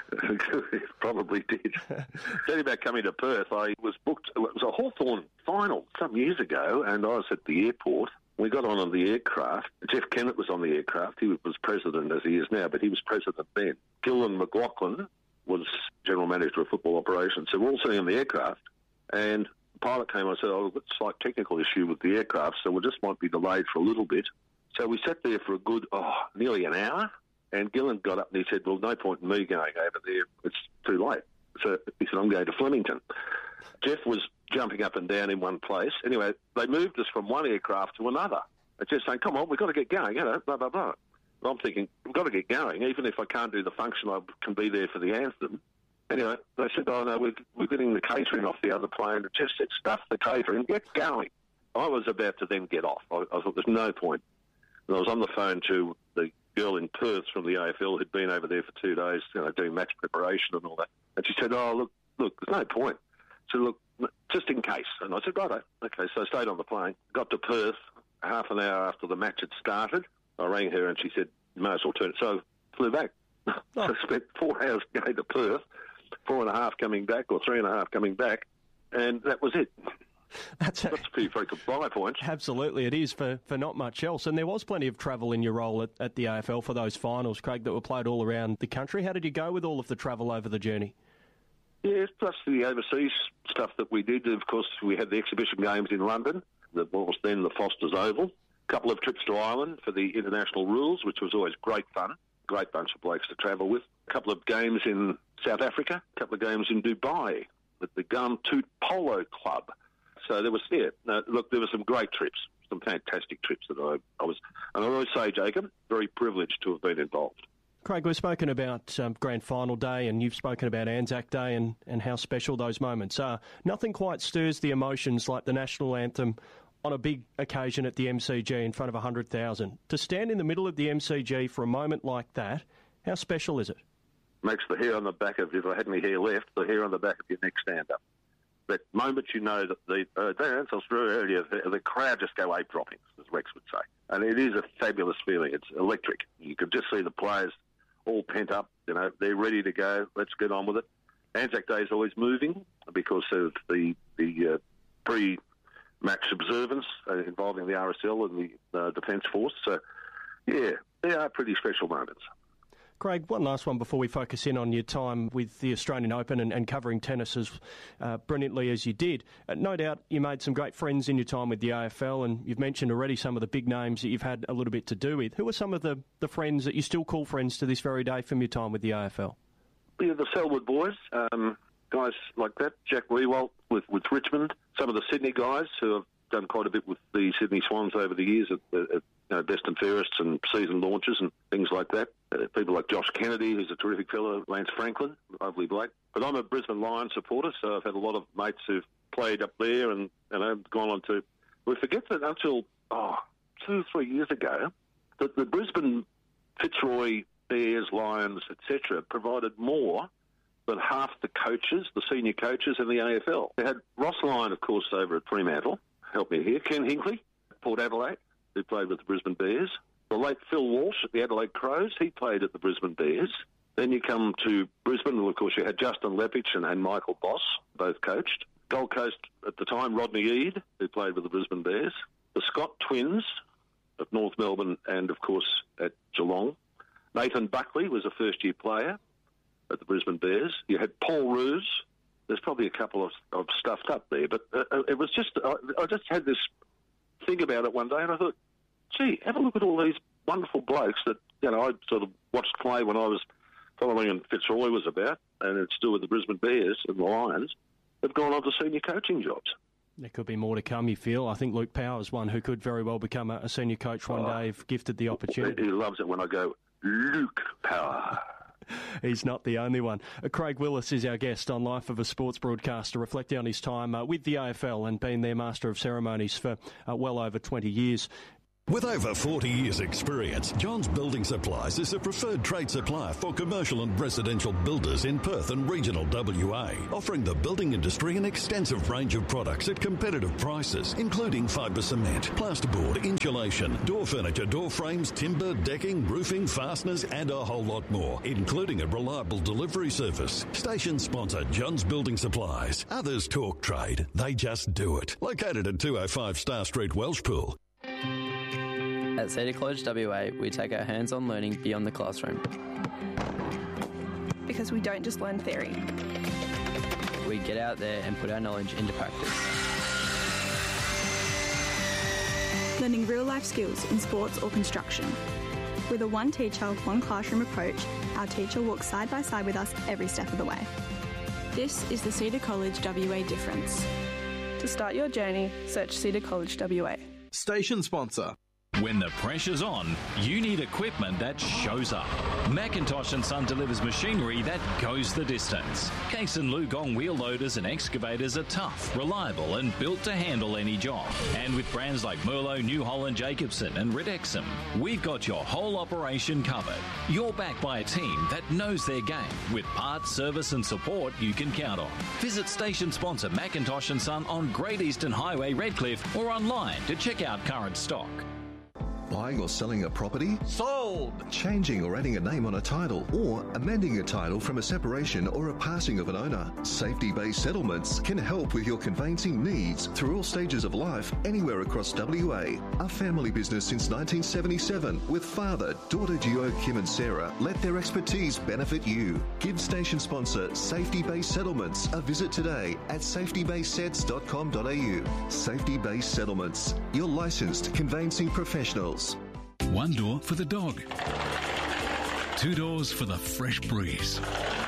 Speaker 2: It probably did. Tell you about coming to Perth, I was booked, it was a Hawthorn final some years ago, and I was at the airport. We got on the aircraft. Jeff Kennett was on the aircraft. He was president as he is now, but he was president then. Gillan McLaughlin was general manager of football operations. So we're all sitting on the aircraft, and the pilot came and said, oh, it's a slight technical issue with the aircraft, so we just might be delayed for a little bit. So we sat there for a good, oh, nearly an hour, and Gillan got up and he said, well, no point in me going over there. It's too late. So he said, I'm going to Flemington. Jeff was jumping up and down in one place. Anyway, they moved us from one aircraft to another. They're just saying, come on, we've got to get going, you know, blah, blah, blah. And I'm thinking, we've got to get going. Even if I can't do the function, I can be there for the anthem. Anyway, they said, oh, no, we're, we're getting the catering off the other plane. It just said, stuff the catering, get going. I was about to then get off. I, I thought, there's no point. And I was on the phone to the girl in Perth from the A F L who'd been over there for two days, you know, doing match preparation and all that. And she said, oh, look, look, there's no point. So, look, just in case. And I said, righto. Okay, so I stayed on the plane, got to Perth half an hour after the match had started. I rang her and she said, you may as well turn it. So I flew back. Oh. So I spent four hours going to Perth, four and a half coming back, or three and a half coming back, and that was it.
Speaker 1: That's, a,
Speaker 2: That's a pretty freaking buy points.
Speaker 1: Absolutely, it is for, for not much else. And there was plenty of travel in your role at, at the A F L for those finals, Craig, that were played all around the country. How did you go with all of the travel over the journey?
Speaker 2: Yes, plus the overseas stuff that we did. Of course, we had the exhibition games in London, that was then the Foster's Oval. A couple of trips to Ireland for the international rules, which was always great fun. Great bunch of blokes to travel with. A couple of games in South Africa, a couple of games in Dubai with the Gum Toot Polo Club. So there was, yeah, no, look, there were some great trips, some fantastic trips that I, I was, and I always say, Jacob, very privileged to have been involved.
Speaker 1: Craig, we've spoken about um, Grand Final Day and you've spoken about Anzac Day and, and how special those moments are. Nothing quite stirs the emotions like the national anthem on a big occasion at the M C G in front of one hundred thousand. To stand in the middle of the M C G for a moment like that, how special is it?
Speaker 2: Makes the hair on the back of, if I had any hair left, the hair on the back of your neck stand up. That moment you know that the, uh, as I was through earlier, the, the crowd just go ape dropping, as Rex would say. And it is a fabulous feeling. It's electric. You can just see the players all pent up, you know, they're ready to go. Let's get on with it. Anzac Day is always moving because of the the uh, pre-match observance uh, involving the R S L and the uh, Defence Force. So, yeah, they are pretty special moments.
Speaker 1: Craig, one last one before we focus in on your time with the Australian Open and, and covering tennis as uh, brilliantly as you did. Uh, no doubt you made some great friends in your time with the A F L, and you've mentioned already some of the big names that you've had a little bit to do with. Who are some of the, the friends that you still call friends to this very day from your time with the A F L?
Speaker 2: Yeah, the Selwood boys, um, guys like that. Jack Rewalt with, with Richmond. Some of the Sydney guys who have done quite a bit with the Sydney Swans over the years at, at you know, best and fairest and season launches and things like that. Uh, people like Josh Kennedy, who's a terrific fellow, Lance Franklin, lovely bloke. But I'm a Brisbane Lions supporter, so I've had a lot of mates who've played up there and, you know, gone on to... We forget that until, oh, two, three years ago, that the Brisbane Fitzroy Bears, Lions, et cetera, provided more than half the coaches, the senior coaches in the A F L. They had Ross Lyon, of course, over at Fremantle. Help me here. Ken Hinkley, Port Adelaide, who played with the Brisbane Bears. The late Phil Walsh at the Adelaide Crows, he played at the Brisbane Bears. Then you come to Brisbane, and of course you had Justin Lepich and, and Michael Boss, both coached. Gold Coast at the time, Rodney Eade, who played with the Brisbane Bears. The Scott Twins at North Melbourne and, of course, at Geelong. Nathan Buckley was a first-year player at the Brisbane Bears. You had Paul Roos. There's probably a couple of, of stuffed up there, but uh, it was just, I, I just had this thing about it one day, and I thought, gee, have a look at all these wonderful blokes that, you know, I sort of watched play when I was following and Fitzroy was about, and it's still with the Brisbane Bears and the Lions, have gone on to senior coaching jobs.
Speaker 1: There could be more to come, you feel. I think Luke Power is one who could very well become a, a senior coach one oh, day if gifted the opportunity.
Speaker 2: He loves it when I go, Luke Power.
Speaker 1: He's not the only one. Uh, Craig Willis is our guest on Life of a Sports Broadcaster, reflecting on his time uh, with the A F L and being their Master of Ceremonies for uh, well over twenty years.
Speaker 7: With over forty years' experience, John's Building Supplies is a preferred trade supplier for commercial and residential builders in Perth and regional W A, offering the building industry an extensive range of products at competitive prices, including fibre cement, plasterboard, insulation, door furniture, door frames, timber, decking, roofing, fasteners, and a whole lot more, including a reliable delivery service. Station sponsor John's Building Supplies. Others talk trade, they just do it. Located at two oh five Star Street, Welshpool.
Speaker 8: At Cedar College W A, we take our hands-on learning beyond the classroom.
Speaker 9: Because we don't just learn theory.
Speaker 8: We get out there and put our knowledge into practice.
Speaker 9: Learning real-life skills in sports or construction. With a one teacher, one classroom approach, our teacher walks side by side with us every step of the way.
Speaker 10: This is the Cedar College W A difference.
Speaker 9: To start your journey, search Cedar College W A.
Speaker 11: Station sponsor.
Speaker 5: When the pressure's on, you need equipment that shows up. Macintosh and Son delivers machinery that goes the distance. Case and Lugong wheel loaders and excavators are tough, reliable and built to handle any job. And with brands like Merlo, New Holland, Jacobson and Redexum, we've got your whole operation covered. You're backed by a team that knows their game with parts, service and support you can count on. Visit station sponsor Macintosh and Son on Great Eastern Highway, Redcliffe, or online to check out current stock.
Speaker 12: Buying or selling a property?
Speaker 11: Sold!
Speaker 12: Changing or adding a name on a title or amending a title from a separation or a passing of an owner. Safety-based settlements can help with your conveyancing needs through all stages of life anywhere across W A. A family business since nineteen seventy-seven with father, daughter duo Kim and Sarah let their expertise benefit you. Give station sponsor Safety-Based Settlements a visit today at safety based sets dot com dot a u. Safety-Based Settlements, your licensed conveyancing professionals.
Speaker 13: One door for the dog. Two doors for the fresh breeze.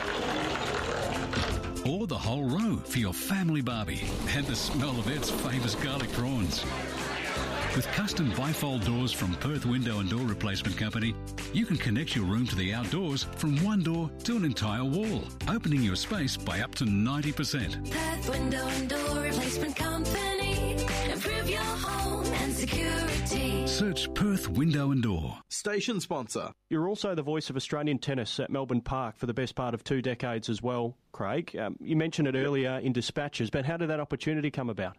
Speaker 13: Or the whole row for your family barbie and the smell of Ed's famous garlic prawns. With custom bifold doors from Perth Window and Door Replacement Company, you can connect your room to the outdoors from one door to an entire wall, opening your space by up to ninety percent.
Speaker 14: Perth Window and Door Replacement Company. Improve your home and security.
Speaker 13: Search Perth Window and Door.
Speaker 11: Station sponsor.
Speaker 1: You're also the voice of Australian tennis at Melbourne Park for the best part of two decades as well, Craig. Um, you mentioned it earlier in Dispatches, but how did that opportunity come about?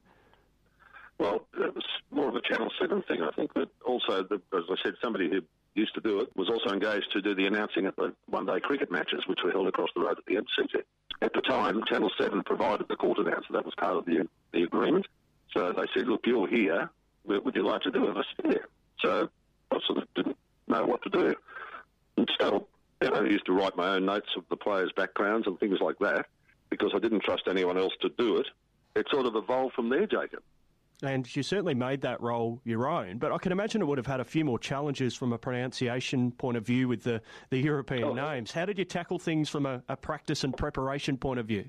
Speaker 2: Well, it was more of a Channel seven thing, I think, but also, the, as I said, somebody who used to do it was also engaged to do the announcing at the one-day cricket matches, which were held across the road at the M C G. At the time, Channel seven provided the court announcer. That was part of the, the agreement. So they said, look, you're here. Would you like to do it? I said, yeah. So I sort of didn't know what to do. And so, you know, I used to write my own notes of the players' backgrounds and things like that because I didn't trust anyone else to do it. It sort of evolved from there, Jacob.
Speaker 1: And you certainly made that role your own, but I can imagine it would have had a few more challenges from a pronunciation point of view with the, the European oh. names. How did you tackle things from a, a practice and preparation point of view?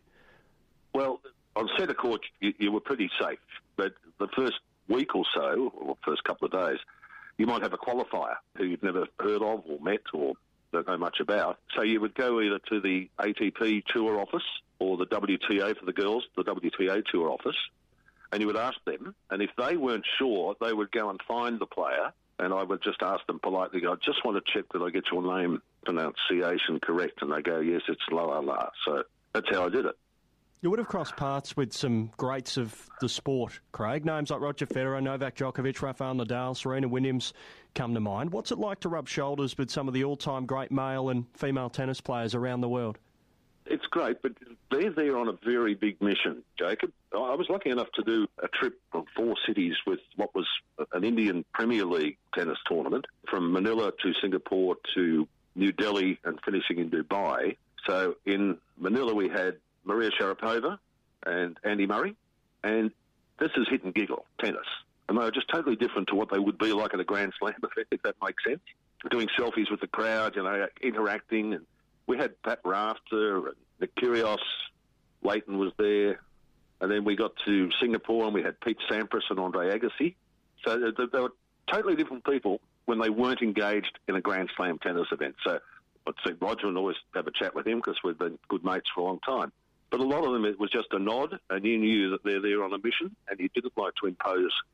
Speaker 2: Well, on centre court, you, you were pretty safe, but the first week or so, or first couple of days, you might have a qualifier who you've never heard of or met or don't know much about. So you would go either to the A T P Tour office or the W T A for the girls, the W T A Tour office, and you would ask them, and if they weren't sure, they would go and find the player, and I would just ask them politely, I just want to check that I get your name pronunciation correct, and they go, yes, it's la la la. So that's how I did it.
Speaker 1: You would have crossed paths with some greats of the sport, Craig. Names like Roger Federer, Novak Djokovic, Rafael Nadal, Serena Williams come to mind. What's it like to rub shoulders with some of the all-time great male and female tennis players around the world?
Speaker 2: It's great, but they're there on a very big mission, Jacob. I was lucky enough to do a trip from four cities with what was an Indian Premier League tennis tournament, from Manila to Singapore to New Delhi and finishing in Dubai. So in Manila we had Maria Sharapova and Andy Murray, and this is hit and giggle tennis. And they were just totally different to what they would be like at a Grand Slam event, if that makes sense. Doing selfies with the crowd, you know, interacting. And we had Pat Rafter and Nick Kyrgios, Leighton was there. And then we got to Singapore and we had Pete Sampras and Andre Agassi. So they, they were totally different people when they weren't engaged in a Grand Slam tennis event. So I'd see Roger and always have a chat with him because we've been good mates for a long time. But a lot of them, it was just a nod, and you knew that they're there on a mission, and you didn't like to impose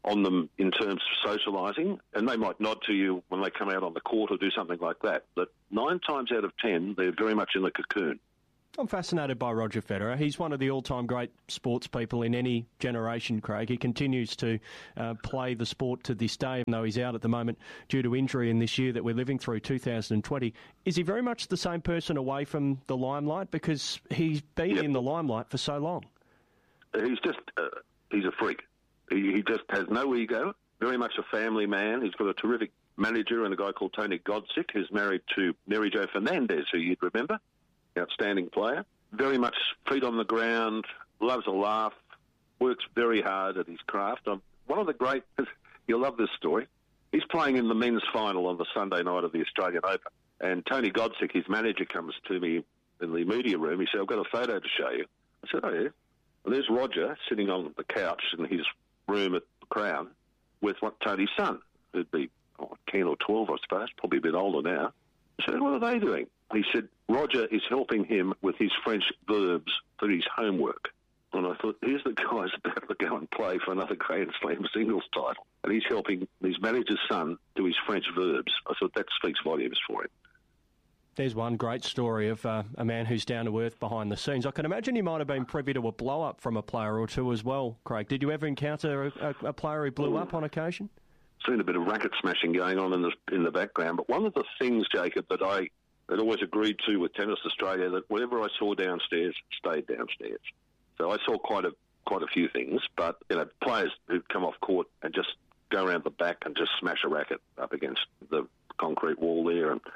Speaker 2: on them in terms of socialising, and they might nod to you when they come out on the court or do something like that. But nine times out of ten, they're very much in the cocoon.
Speaker 1: I'm fascinated by Roger Federer. He's one of the all-time great sports people in any generation, Craig. He continues to uh, play the sport to this day, even though he's out at the moment due to injury in this year that we're living through, two thousand twenty. Is he very much the same person away from the limelight? Because he's been yep. in the limelight for so long.
Speaker 2: He's just, uh, he's a freak. He, he just has no ego, very much a family man. He's got a terrific manager and a guy called Tony Godsick, who's married to Mary Jo Fernandez, who you'd remember. Outstanding player. Very much feet on the ground, loves a laugh, works very hard at his craft. Um, one of the great, you'll love this story, he's playing in the men's final on the Sunday night of the Australian Open. And Tony Godsick, his manager, comes to me in the media room. He said, I've got a photo to show you. I said, oh, yeah. And there's Roger sitting on the couch in his room at the Crown with what Tony's son, who'd be oh, ten or twelve, I suppose, probably a bit older now. I said, what are they doing? He said, Roger is helping him with his French verbs for his homework. And I thought, here's the guy's about to go and play for another Grand Slam singles title. And he's helping his manager's son do his French verbs. I thought that speaks volumes for him.
Speaker 1: There's one great story of uh, a man who's down to earth behind the scenes. I can imagine you might have been privy to a blow-up from a player or two as well, Craig. Did you ever encounter a, a, a player who blew Ooh. up on occasion?
Speaker 2: Seen a bit of racket smashing going on in the, in the background. But one of the things, Jacob, that I had always agreed to with Tennis Australia, that whatever I saw downstairs stayed downstairs. So I saw quite a quite a few things, but you know, players who'd come off court and just go around the back and just smash a racket up against the concrete wall there, and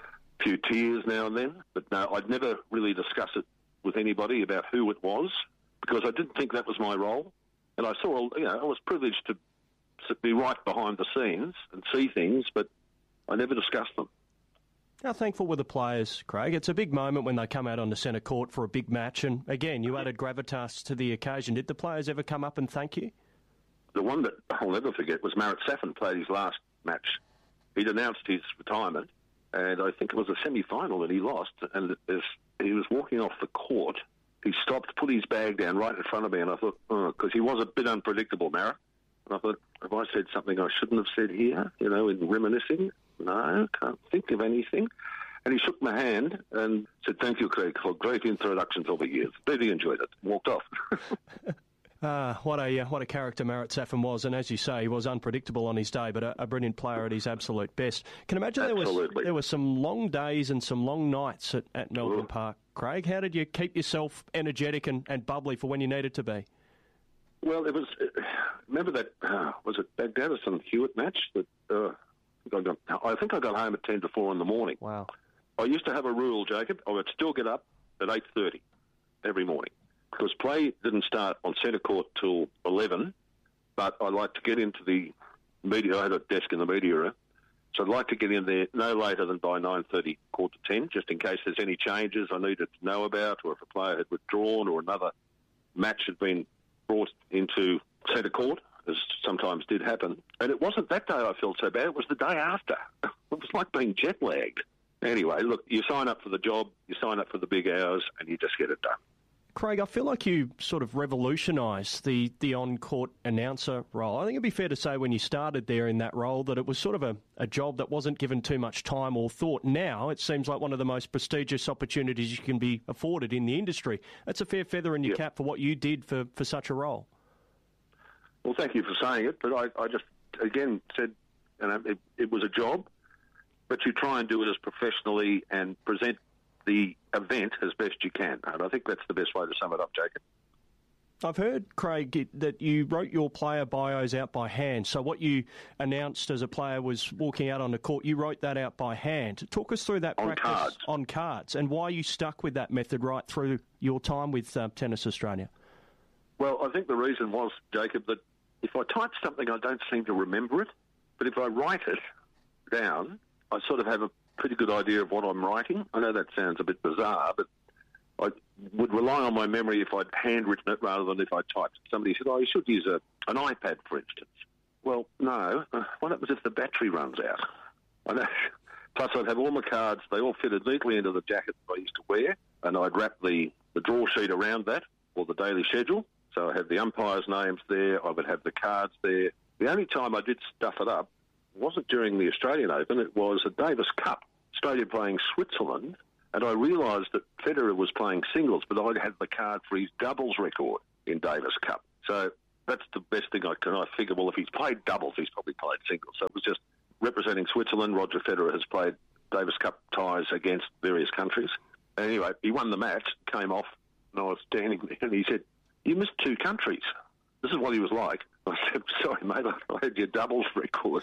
Speaker 2: a few tears now and then. But no, I'd never really discuss it with anybody about who it was, because I didn't think that was my role. And I saw, you know, I was privileged to be right behind the scenes and see things, but I never discussed them.
Speaker 1: How thankful were the players, Craig? It's a big moment when they come out on the centre court for a big match, and again, you added gravitas to the occasion. Did the players ever come up and thank you?
Speaker 2: The one that I'll never forget was Marat Safin played his last match. He'd announced his retirement, and I think it was a semi-final that he lost, and as he was walking off the court, he stopped, put his bag down right in front of me, and I thought, oh, because he was a bit unpredictable, Marat. And I thought, have I said something I shouldn't have said here, you know, in reminiscing? No, can't think of anything. And he shook my hand and said, thank you, Craig, for great introductions over years. Really enjoyed it. Walked off.
Speaker 1: uh, what a uh, what a character Marat Safin was. And as you say, he was unpredictable on his day, but a, a brilliant player at his absolute best. Can imagine there was, there were some long days and some long nights at, at Melbourne Ooh. Park. Craig, how did you keep yourself energetic and, and bubbly for when you needed to be?
Speaker 2: Well, it was, uh, remember that, uh, was it Baghdadison-Hewitt match that... Uh, I, got, I think I got home at ten to four in the morning.
Speaker 1: Wow.
Speaker 2: I used to have a rule, Jacob. I would still get up at eight thirty every morning, because play didn't start on centre court till eleven, but I like to get into the media. I had a desk in the media room, so I'd like to get in there no later than by nine thirty, quarter to ten, just in case there's any changes I needed to know about, or if a player had withdrawn or another match had been brought into centre court, as sometimes did happen. And it wasn't that day I felt so bad, it was the day after. It was like being jet-lagged. Anyway, look, you sign up for the job, you sign up for the big hours, and you just get it done.
Speaker 1: Craig, I feel like you sort of revolutionised the, the on-court announcer role. I think it'd be fair to say when you started there in that role that it was sort of a, a job that wasn't given too much time or thought. Now it seems like one of the most prestigious opportunities you can be afforded in the industry. That's a fair feather in your yep. cap for what you did for, for such a role.
Speaker 2: Well, thank you for saying it, but I, I just, again, said, you know, it, it was a job, but you try and do it as professionally and present the event as best you can. And I think that's the best way to sum it up, Jacob.
Speaker 1: I've heard, Craig, that you wrote your player bios out by hand. So what you announced as a player was walking out on the court, you wrote that out by hand. Talk us through that
Speaker 2: on
Speaker 1: practice
Speaker 2: cards.
Speaker 1: on cards and why you stuck with that method right through your time with uh, Tennis Australia.
Speaker 2: Well, I think the reason was, Jacob, that if I type something, I don't seem to remember it. But if I write it down, I sort of have a pretty good idea of what I'm writing. I know that sounds a bit bizarre, but I would rely on my memory if I'd handwritten it rather than if I typed it. Somebody said, oh, you should use a, an iPad, for instance. Well, no. What happens if the battery runs out? I know. Plus, I'd have all my cards. They all fitted neatly into the jacket that I used to wear, and I'd wrap the, the draw sheet around that, or the daily schedule. So I have the umpires' names there. I would have the cards there. The only time I did stuff it up wasn't during the Australian Open. It was a Davis Cup. Australia playing Switzerland, and I realised that Federer was playing singles, but I had the card for his doubles record in Davis Cup. So that's the best thing I can. I figure, well, if he's played doubles, he's probably played singles. So it was just representing Switzerland. Roger Federer has played Davis Cup ties against various countries. Anyway, he won the match, came off, and I was standing there, and he said, "You missed two countries." This is what he was like. I said, "Sorry, mate, I had your doubles record."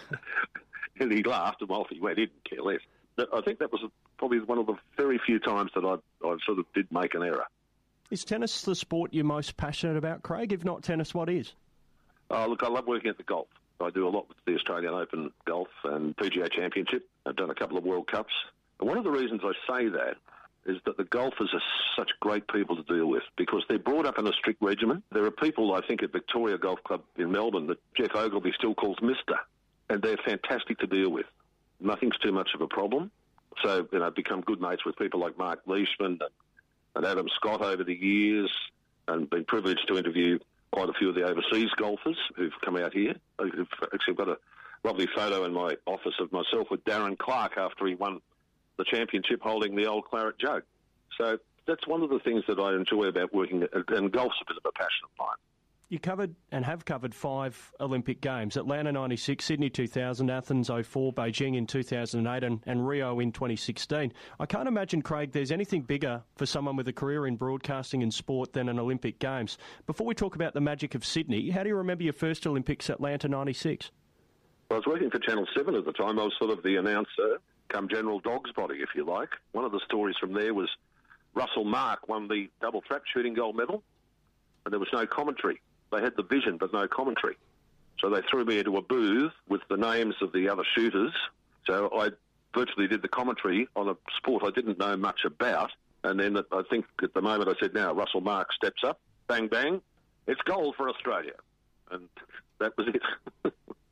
Speaker 2: And he laughed, and off he went. He didn't care less. But I think that was probably one of the very few times that I, I sort of did make an error.
Speaker 1: Is tennis the sport you're most passionate about, Craig? If not tennis, what is?
Speaker 2: Oh, look, I love working at the golf. I do a lot with the Australian Open Golf and P G A Championship. I've done a couple of World Cups. And one of the reasons I say that is that the golfers are such great people to deal with because they're brought up in a strict regimen. There are people, I think, at Victoria Golf Club in Melbourne that Jeff Ogilvy still calls Mister, and they're fantastic to deal with. Nothing's too much of a problem. So, you know, I've become good mates with people like Mark Leishman and, and Adam Scott over the years, and been privileged to interview quite a few of the overseas golfers who've come out here. I've actually got a lovely photo in my office of myself with Darren Clark after he won the championship holding the old claret jug. So that's one of the things that I enjoy about working, and golf's a bit of a passion of mine.
Speaker 1: You covered and have covered five Olympic Games: Atlanta ninety-six, Sydney two thousand, Athens oh four, Beijing in two thousand eight and, and Rio in twenty sixteen. I can't imagine, Craig, there's anything bigger for someone with a career in broadcasting and sport than an Olympic Games. Before we talk about the magic of Sydney, how do you remember your first Olympics, Atlanta ninety-six?
Speaker 2: Well, I was working for Channel seven at the time. I was sort of the announcer, come General Dog's body, if you like. One of the stories from there was Russell Mark won the double trap shooting gold medal, and there was no commentary. They had the vision, but no commentary. So they threw me into a booth with the names of the other shooters. So I virtually did the commentary on a sport I didn't know much about. And then I think at the moment I said, now Russell Mark steps up, bang, bang, it's gold for Australia. And that was it.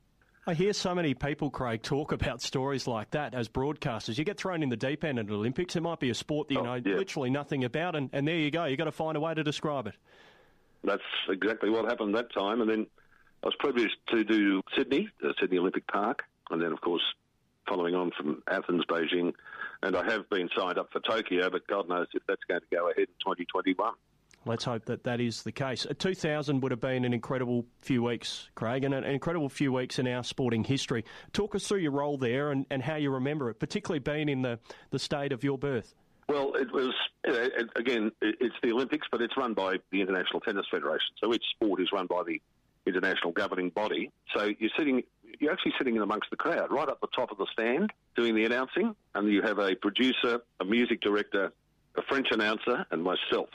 Speaker 1: I hear so many people, Craig, talk about stories like that as broadcasters. You get thrown in the deep end at the Olympics. It might be a sport that you oh, know yeah. literally nothing about, and, and there you go. You've got to find a way to describe it.
Speaker 2: That's exactly what happened that time. And then I was privileged to do Sydney, the Sydney Olympic Park, and then, of course, following on from Athens, Beijing. And I have been signed up for Tokyo, but God knows if that's going to go ahead in twenty twenty-one.
Speaker 1: Let's hope that that is the case. two thousand would have been an incredible few weeks, Craig, and an incredible few weeks in our sporting history. Talk us through your role there and, and how you remember it, particularly being in the, the state of your birth.
Speaker 2: Well, it was, you know, it, again, it's the Olympics, but it's run by the International Tennis Federation. So each sport is run by the international governing body. So you're sitting, you're actually sitting in amongst the crowd, right up the top of the stand, doing the announcing, and you have a producer, a music director, a French announcer, and myself.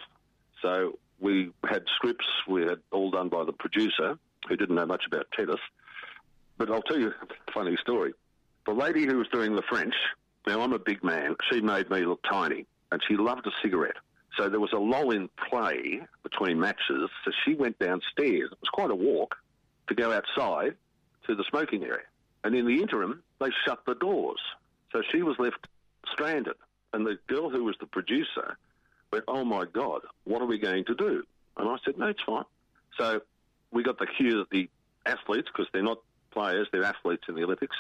Speaker 2: So we had scripts, we had all done by the producer, who didn't know much about tennis. But I'll tell you a funny story. The lady who was doing the French, now I'm a big man, she made me look tiny, and she loved a cigarette. So there was a lull in play between matches, so she went downstairs. It was quite a walk to go outside to the smoking area. And in the interim, they shut the doors. So she was left stranded. And the girl who was the producer went, oh, my God, what are we going to do? And I said, no, it's fine. So we got the cue that the athletes, because they're not players, they're athletes in the Olympics.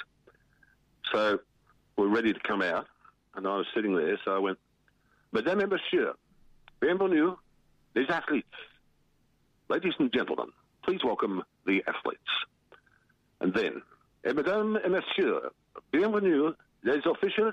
Speaker 2: So we're ready to come out. And I was sitting there, so I went, Mesdames et Messieurs, bienvenue, les athletes. Ladies and gentlemen, please welcome the athletes. And then, et Mesdames et Messieurs, bienvenue, les officials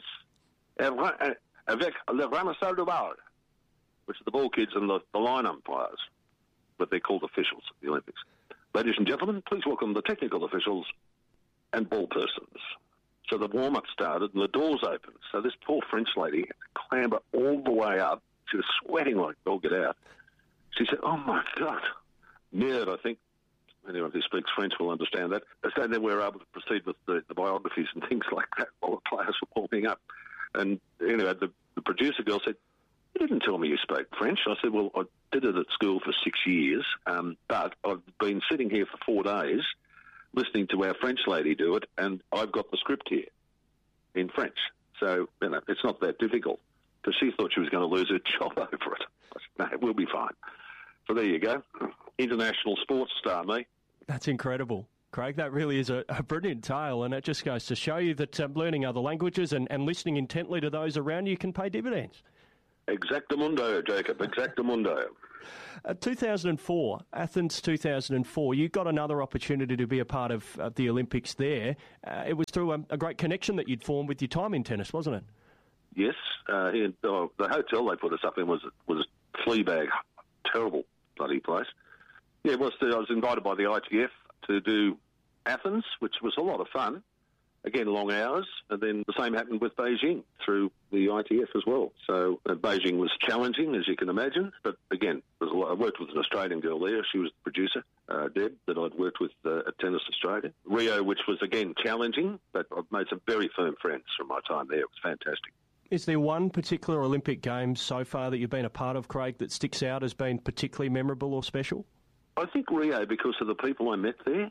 Speaker 2: avec le ramasseur de balles, which are the ball kids and the, the line umpires, but they're called officials at the Olympics. Ladies and gentlemen, please welcome the technical officials and ball persons. So the warm-up started and the doors opened. So this poor French lady had to clamber all the way up. She was sweating like dog get out. She said, oh, my God. Merde, I think anyone who speaks French will understand that. So then we were able to proceed with the, the biographies and things like that while the players were warming up. And anyway, the, the producer girl said, you didn't tell me you spoke French. I said, well, I did it at school for six years, um, but I've been sitting here for four days listening to our French lady do it, and I've got the script here in French. So, you know, it's not that difficult. Because she thought she was going to lose her job over it. I said, no, we'll be fine. So there you go. International sports star, me.
Speaker 1: That's incredible. Craig. That really is a, a brilliant tale, and it just goes to show you that um, learning other languages and, and listening intently to those around you can pay dividends.
Speaker 2: Exactamundo, Jacob, exactamundo.
Speaker 1: Uh, two thousand four, Athens two thousand four, you got another opportunity to be a part of uh, the Olympics there. Uh, it was through a, a great connection that you'd formed with your time in tennis, wasn't it?
Speaker 2: Yes. Uh, he, oh, the hotel they put us up in was was Fleabag. Terrible bloody place. Yeah, it was, I was invited by the I T F to do Athens, which was a lot of fun. Again, long hours, and then the same happened with Beijing through the I T F as well. So uh, Beijing was challenging, as you can imagine, but again, there's a lot, I worked with an Australian girl there. She was the producer, uh, Deb, that I'd worked with uh, at Tennis Australia. Rio, which was, again, challenging, but I've made some very firm friends from my time there. It was fantastic.
Speaker 1: Is there one particular Olympic Games so far that you've been a part of, Craig, that sticks out as being particularly memorable or special?
Speaker 2: I think Rio, because of the people I met there.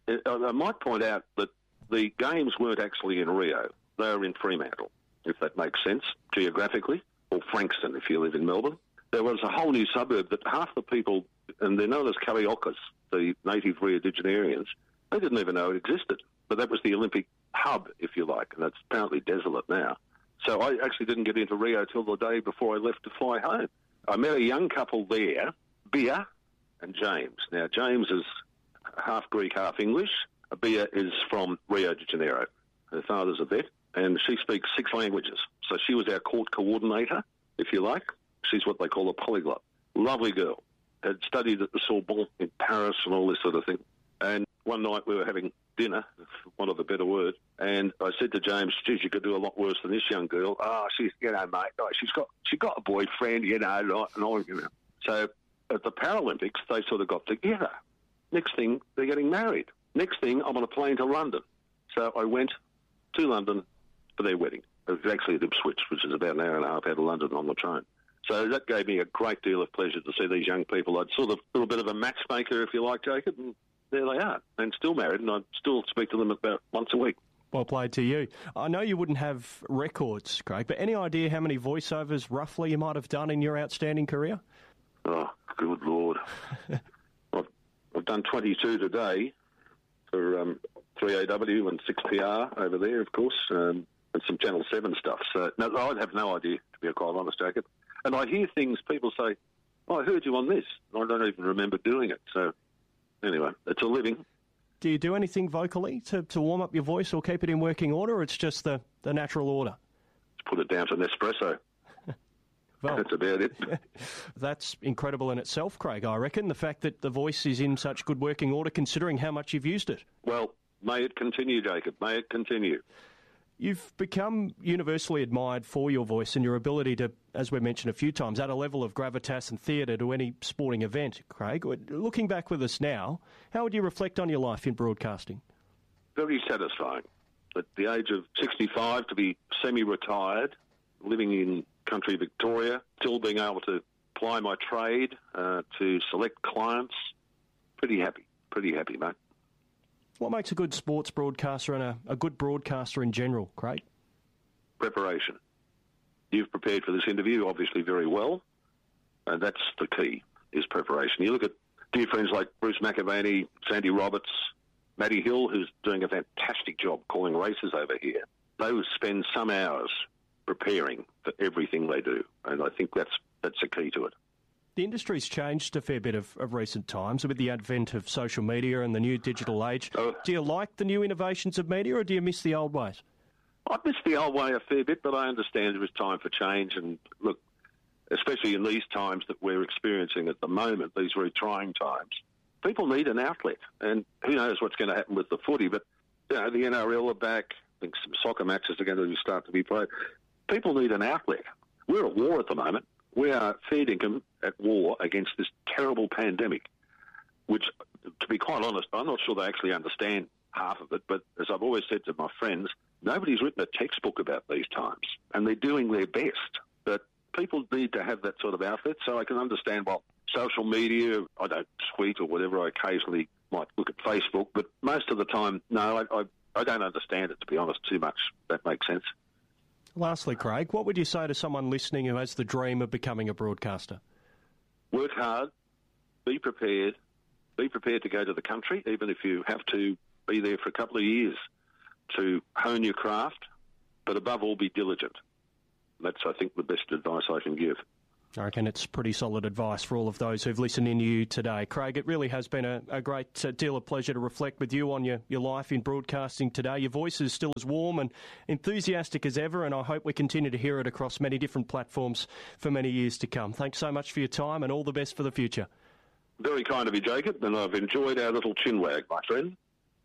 Speaker 2: I might point out that the Games weren't actually in Rio. They were in Fremantle, if that makes sense, geographically, or Frankston, if you live in Melbourne. There was a whole new suburb that half the people, and they're known as Cariocas, the native Rio de Janeireans, they didn't even know it existed. But that was the Olympic hub, if you like, and that's apparently desolate now. So I actually didn't get into Rio till the day before I left to fly home. I met a young couple there, Bia and James. Now, James is half Greek, half English. Bia is from Rio de Janeiro. Her father's a vet, and she speaks six languages. So she was our court coordinator, if you like. She's what they call a polyglot. Lovely girl. Had studied at the Sorbonne in Paris and all this sort of thing. And one night we were having dinner, for want of a better word, and I said to James, geez, you could do a lot worse than this young girl. Oh, she's, you know, mate, oh, she's got she got a boyfriend, you know, and all, you know. So at the Paralympics, they sort of got together. Next thing, they're getting married. Next thing, I'm on a plane to London. So I went to London for their wedding. It was actually at Ipswich, which is about an hour and a half out of London on the train. So that gave me a great deal of pleasure to see these young people. I'd sort of a little bit of a matchmaker, if you like, Jacob, and there they are, and still married, and I still speak to them about once a week.
Speaker 1: Well played to you. I know you wouldn't have records, Craig, but any idea how many voiceovers roughly you might have done in your outstanding career?
Speaker 2: Oh, good Lord. I've, I've done twenty-two today for um, three A W and six P R over there, of course, um, and some Channel seven stuff. So no, I have no idea, to be quite honest, Jacob. And I hear things, people say, oh, I heard you on this. I don't even remember doing it. So anyway, it's a living.
Speaker 1: Do you do anything vocally to, to warm up your voice or keep it in working order, or it's just the, the natural order?
Speaker 2: Let's put it down to Nespresso. Well, that's about it.
Speaker 1: That's incredible in itself, Craig, I reckon, the fact that the voice is in such good working order considering how much you've used it.
Speaker 2: Well, may it continue, Jacob. May it continue.
Speaker 1: You've become universally admired for your voice and your ability to, as we mentioned a few times, add a level of gravitas and theatre to any sporting event, Craig. Looking back with us now, how would you reflect on your life in broadcasting?
Speaker 2: Very satisfying. At the age of sixty-five, to be semi-retired, living in country Victoria, still being able to ply my trade, uh, to select clients, pretty happy, pretty happy, mate.
Speaker 1: What makes a good sports broadcaster and a, a good broadcaster in general, Craig?
Speaker 2: Preparation. You've prepared for this interview, obviously, very well, and that's the key, is preparation. You look at dear friends like Bruce McAvaney, Sandy Roberts, Matty Hill, who's doing a fantastic job calling races over here. They spend some hours preparing for everything they do, and I think that's that's the key to it.
Speaker 1: The industry's changed a fair bit of, of recent times with the advent of social media and the new digital age. Uh, do you like the new innovations of media, or do you miss the old ways?
Speaker 2: I miss the old way a fair bit, but I understand there is time for change. And look, especially in these times that we're experiencing at the moment, these very trying times, people need an outlet. And who knows what's going to happen with the footy, but you know, the N R L are back. I think some soccer matches are going to start to be played. People need an outlet. We're at war at the moment. We are fair dinkum at war against this terrible pandemic, which, to be quite honest, I'm not sure they actually understand half of it, but as I've always said to my friends, nobody's written a textbook about these times, and they're doing their best. But people need to have that sort of outlet, so I can understand, well, social media, I don't tweet or whatever, I occasionally might look at Facebook, but most of the time, no, I, I, I don't understand it, to be honest, too much. That makes sense.
Speaker 1: Lastly, Craig, what would you say to someone listening who has the dream of becoming a broadcaster?
Speaker 2: Work hard, be prepared, be prepared to go to the country, even if you have to be there for a couple of years to hone your craft, but above all, be diligent. That's, I think, the best advice I can give.
Speaker 1: I reckon it's pretty solid advice for all of those who've listened in to you today. Craig, it really has been a, a great uh, deal of pleasure to reflect with you on your, your life in broadcasting today. Your voice is still as warm and enthusiastic as ever, and I hope we continue to hear it across many different platforms for many years to come. Thanks so much for your time and all the best for the future.
Speaker 2: Very kind of you, Jacob, and I've enjoyed our little chinwag, my friend.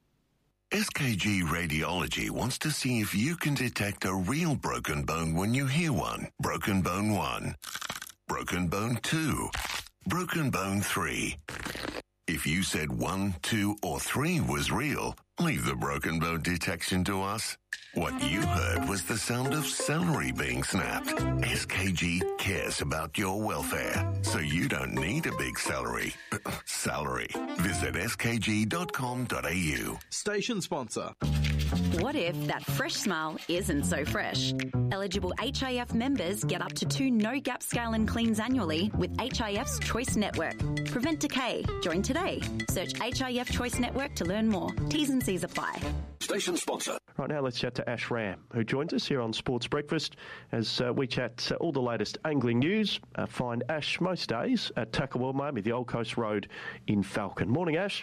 Speaker 15: S K G Radiology wants to see if you can detect a real broken bone when you hear one. Broken bone one. Broken bone two. Broken bone three. If you said one, two, or three was real, leave the broken bone detection to us. What you heard was the sound of celery being snapped. S K G cares about your welfare, so you don't need a big salary. Salary. Visit s k g dot com dot a u.
Speaker 11: Station sponsor.
Speaker 3: What if that fresh smile isn't so fresh? Eligible H I F members get up to two no-gap scale and cleans annually with H I F's Choice Network. Prevent decay. Join today. Search H I F Choice Network to learn more. T's and C's apply.
Speaker 7: Station sponsor.
Speaker 1: Right now, let's chat to Ash Ram, who joins us here on Sports Breakfast as uh, we chat uh, all the latest angling news. Uh, find Ash most days at Tackle World Miami, the Old Coast Road in Falcon. Morning, Ash.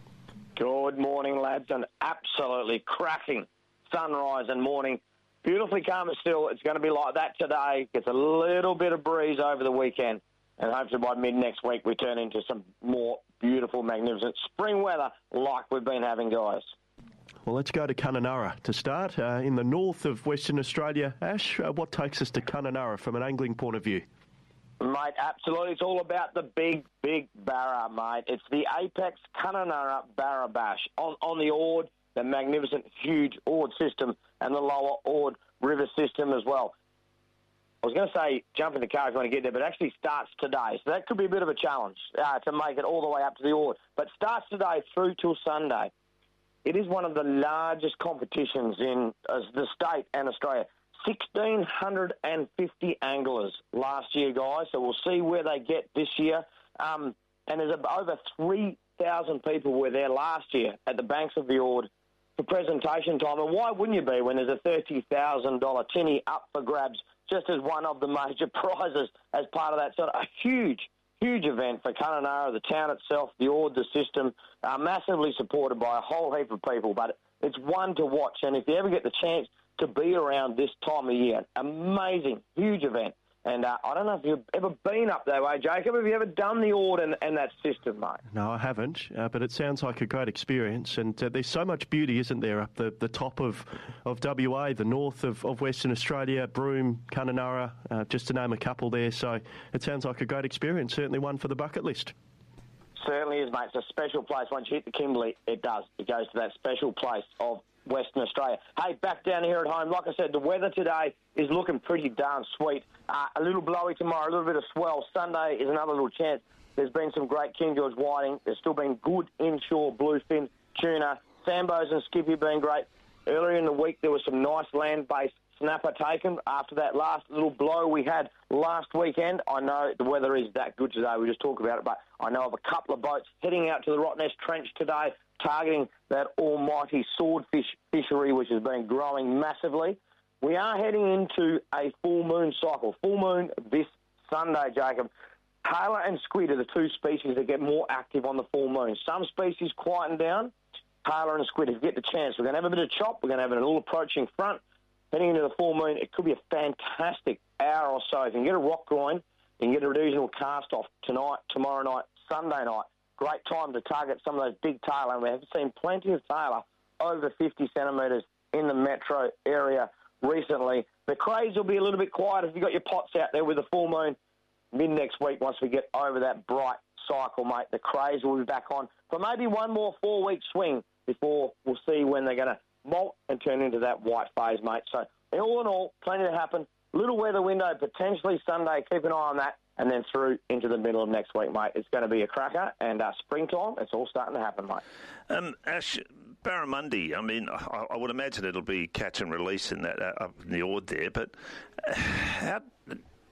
Speaker 16: Good morning, lads. An absolutely cracking sunrise and morning. Beautifully calm and still. It's going to be like that today. Gets a little bit of breeze over the weekend. And hopefully by mid next week we turn into some more beautiful, magnificent spring weather like we've been having, guys.
Speaker 1: Well, let's go to Kununurra to start. Uh, in the north of Western Australia, Ash, uh, what takes us to Kununurra from an angling point of view?
Speaker 16: Mate, absolutely. It's all about the big, big barra, mate. It's the Apex Kununurra Barra Bash on, on the Ord, the magnificent, huge Ord system, and the lower Ord River system as well. I was going to say jump in the car if you want to get there, but it actually starts today. So that could be a bit of a challenge uh, to make it all the way up to the Ord. But starts today through till Sunday. It is one of the largest competitions in uh, the state and Australia. one thousand six hundred fifty anglers last year, guys, so we'll see where they get this year. Um, and there's over three thousand people were there last year at the banks of the Ord for presentation time. And why wouldn't you be when there's a thirty thousand dollars tinny up for grabs just as one of the major prizes as part of that? So a huge, huge event for Kununurra, the town itself, the Ord, the system, uh, massively supported by a whole heap of people. But it's one to watch. And if you ever get the chance to be around this time of year, amazing, huge event. And uh, I don't know if you've ever been up that way, Jacob. Have you ever done the Ord and, and that system, mate?
Speaker 1: No, I haven't, uh, but it sounds like a great experience. And uh, there's so much beauty, isn't there, up the, the top of, of W A, the north of, of Western Australia, Broome, Kununurra, uh, just to name a couple there. So it sounds like a great experience, certainly one for the bucket list.
Speaker 16: Certainly is, mate. It's a special place. Once you hit the Kimberley, it does. It goes to that special place of Western Australia. Hey, back down here at home, like I said, the weather today is looking pretty darn sweet. Uh, a little blowy tomorrow, a little bit of swell. Sunday is another little chance. There's been some great King George whiting. There's still been good inshore bluefin, tuna, sambos and skippy being great. Earlier in the week, there was some nice land-based snapper taken after that last little blow we had last weekend. I know the weather is that good today. We just talked about it, but I know of a couple of boats heading out to the Rottnest Trench today, targeting that almighty swordfish fishery, which has been growing massively. We are heading into a full moon cycle. Full moon this Sunday, Jacob. Tailor and squid are the two species that get more active on the full moon. Some species quieten down. Tailor and squid, if you get the chance, we're going to have a bit of chop. We're going to have a little approaching front. Heading into the full moon, it could be a fantastic hour or so. If you can get a rock groin, you can get a regional cast off tonight, tomorrow night, Sunday night. Great time to target some of those big tailor, and we have seen plenty of tailor over fifty centimetres in the metro area recently. The crays will be a little bit quiet if you've got your pots out there with the full moon. Mid next week, once we get over that bright cycle, mate, the crays will be back on for maybe one more four-week swing before we'll see when they're going to molt and turn into that white phase, mate. So all in all, plenty to happen. Little weather window, potentially Sunday. Keep an eye on that. And then through into the middle of next week, mate. It's going to be a cracker. And uh, springtime, it's all starting to happen, mate.
Speaker 17: Um, Ash, Barramundi, I mean, I, I would imagine it'll be catch and release in that uh, up in the Ord there. But uh, how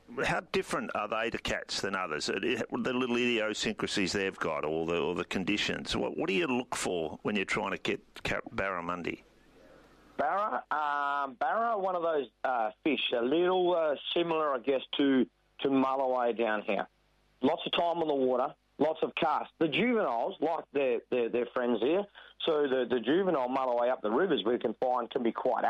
Speaker 17: how different are they to cats than others? The little idiosyncrasies they've got, or the or the conditions. What, what do you look for when you're trying to get barramundi?
Speaker 16: Barra, um, barra are one of those uh, fish, a little uh, similar, I guess, to to mulloway down here. Lots of time on the water, lots of cast. The juveniles, like their their, their friends here, so the, the juvenile mulloway up the rivers we can find can be quite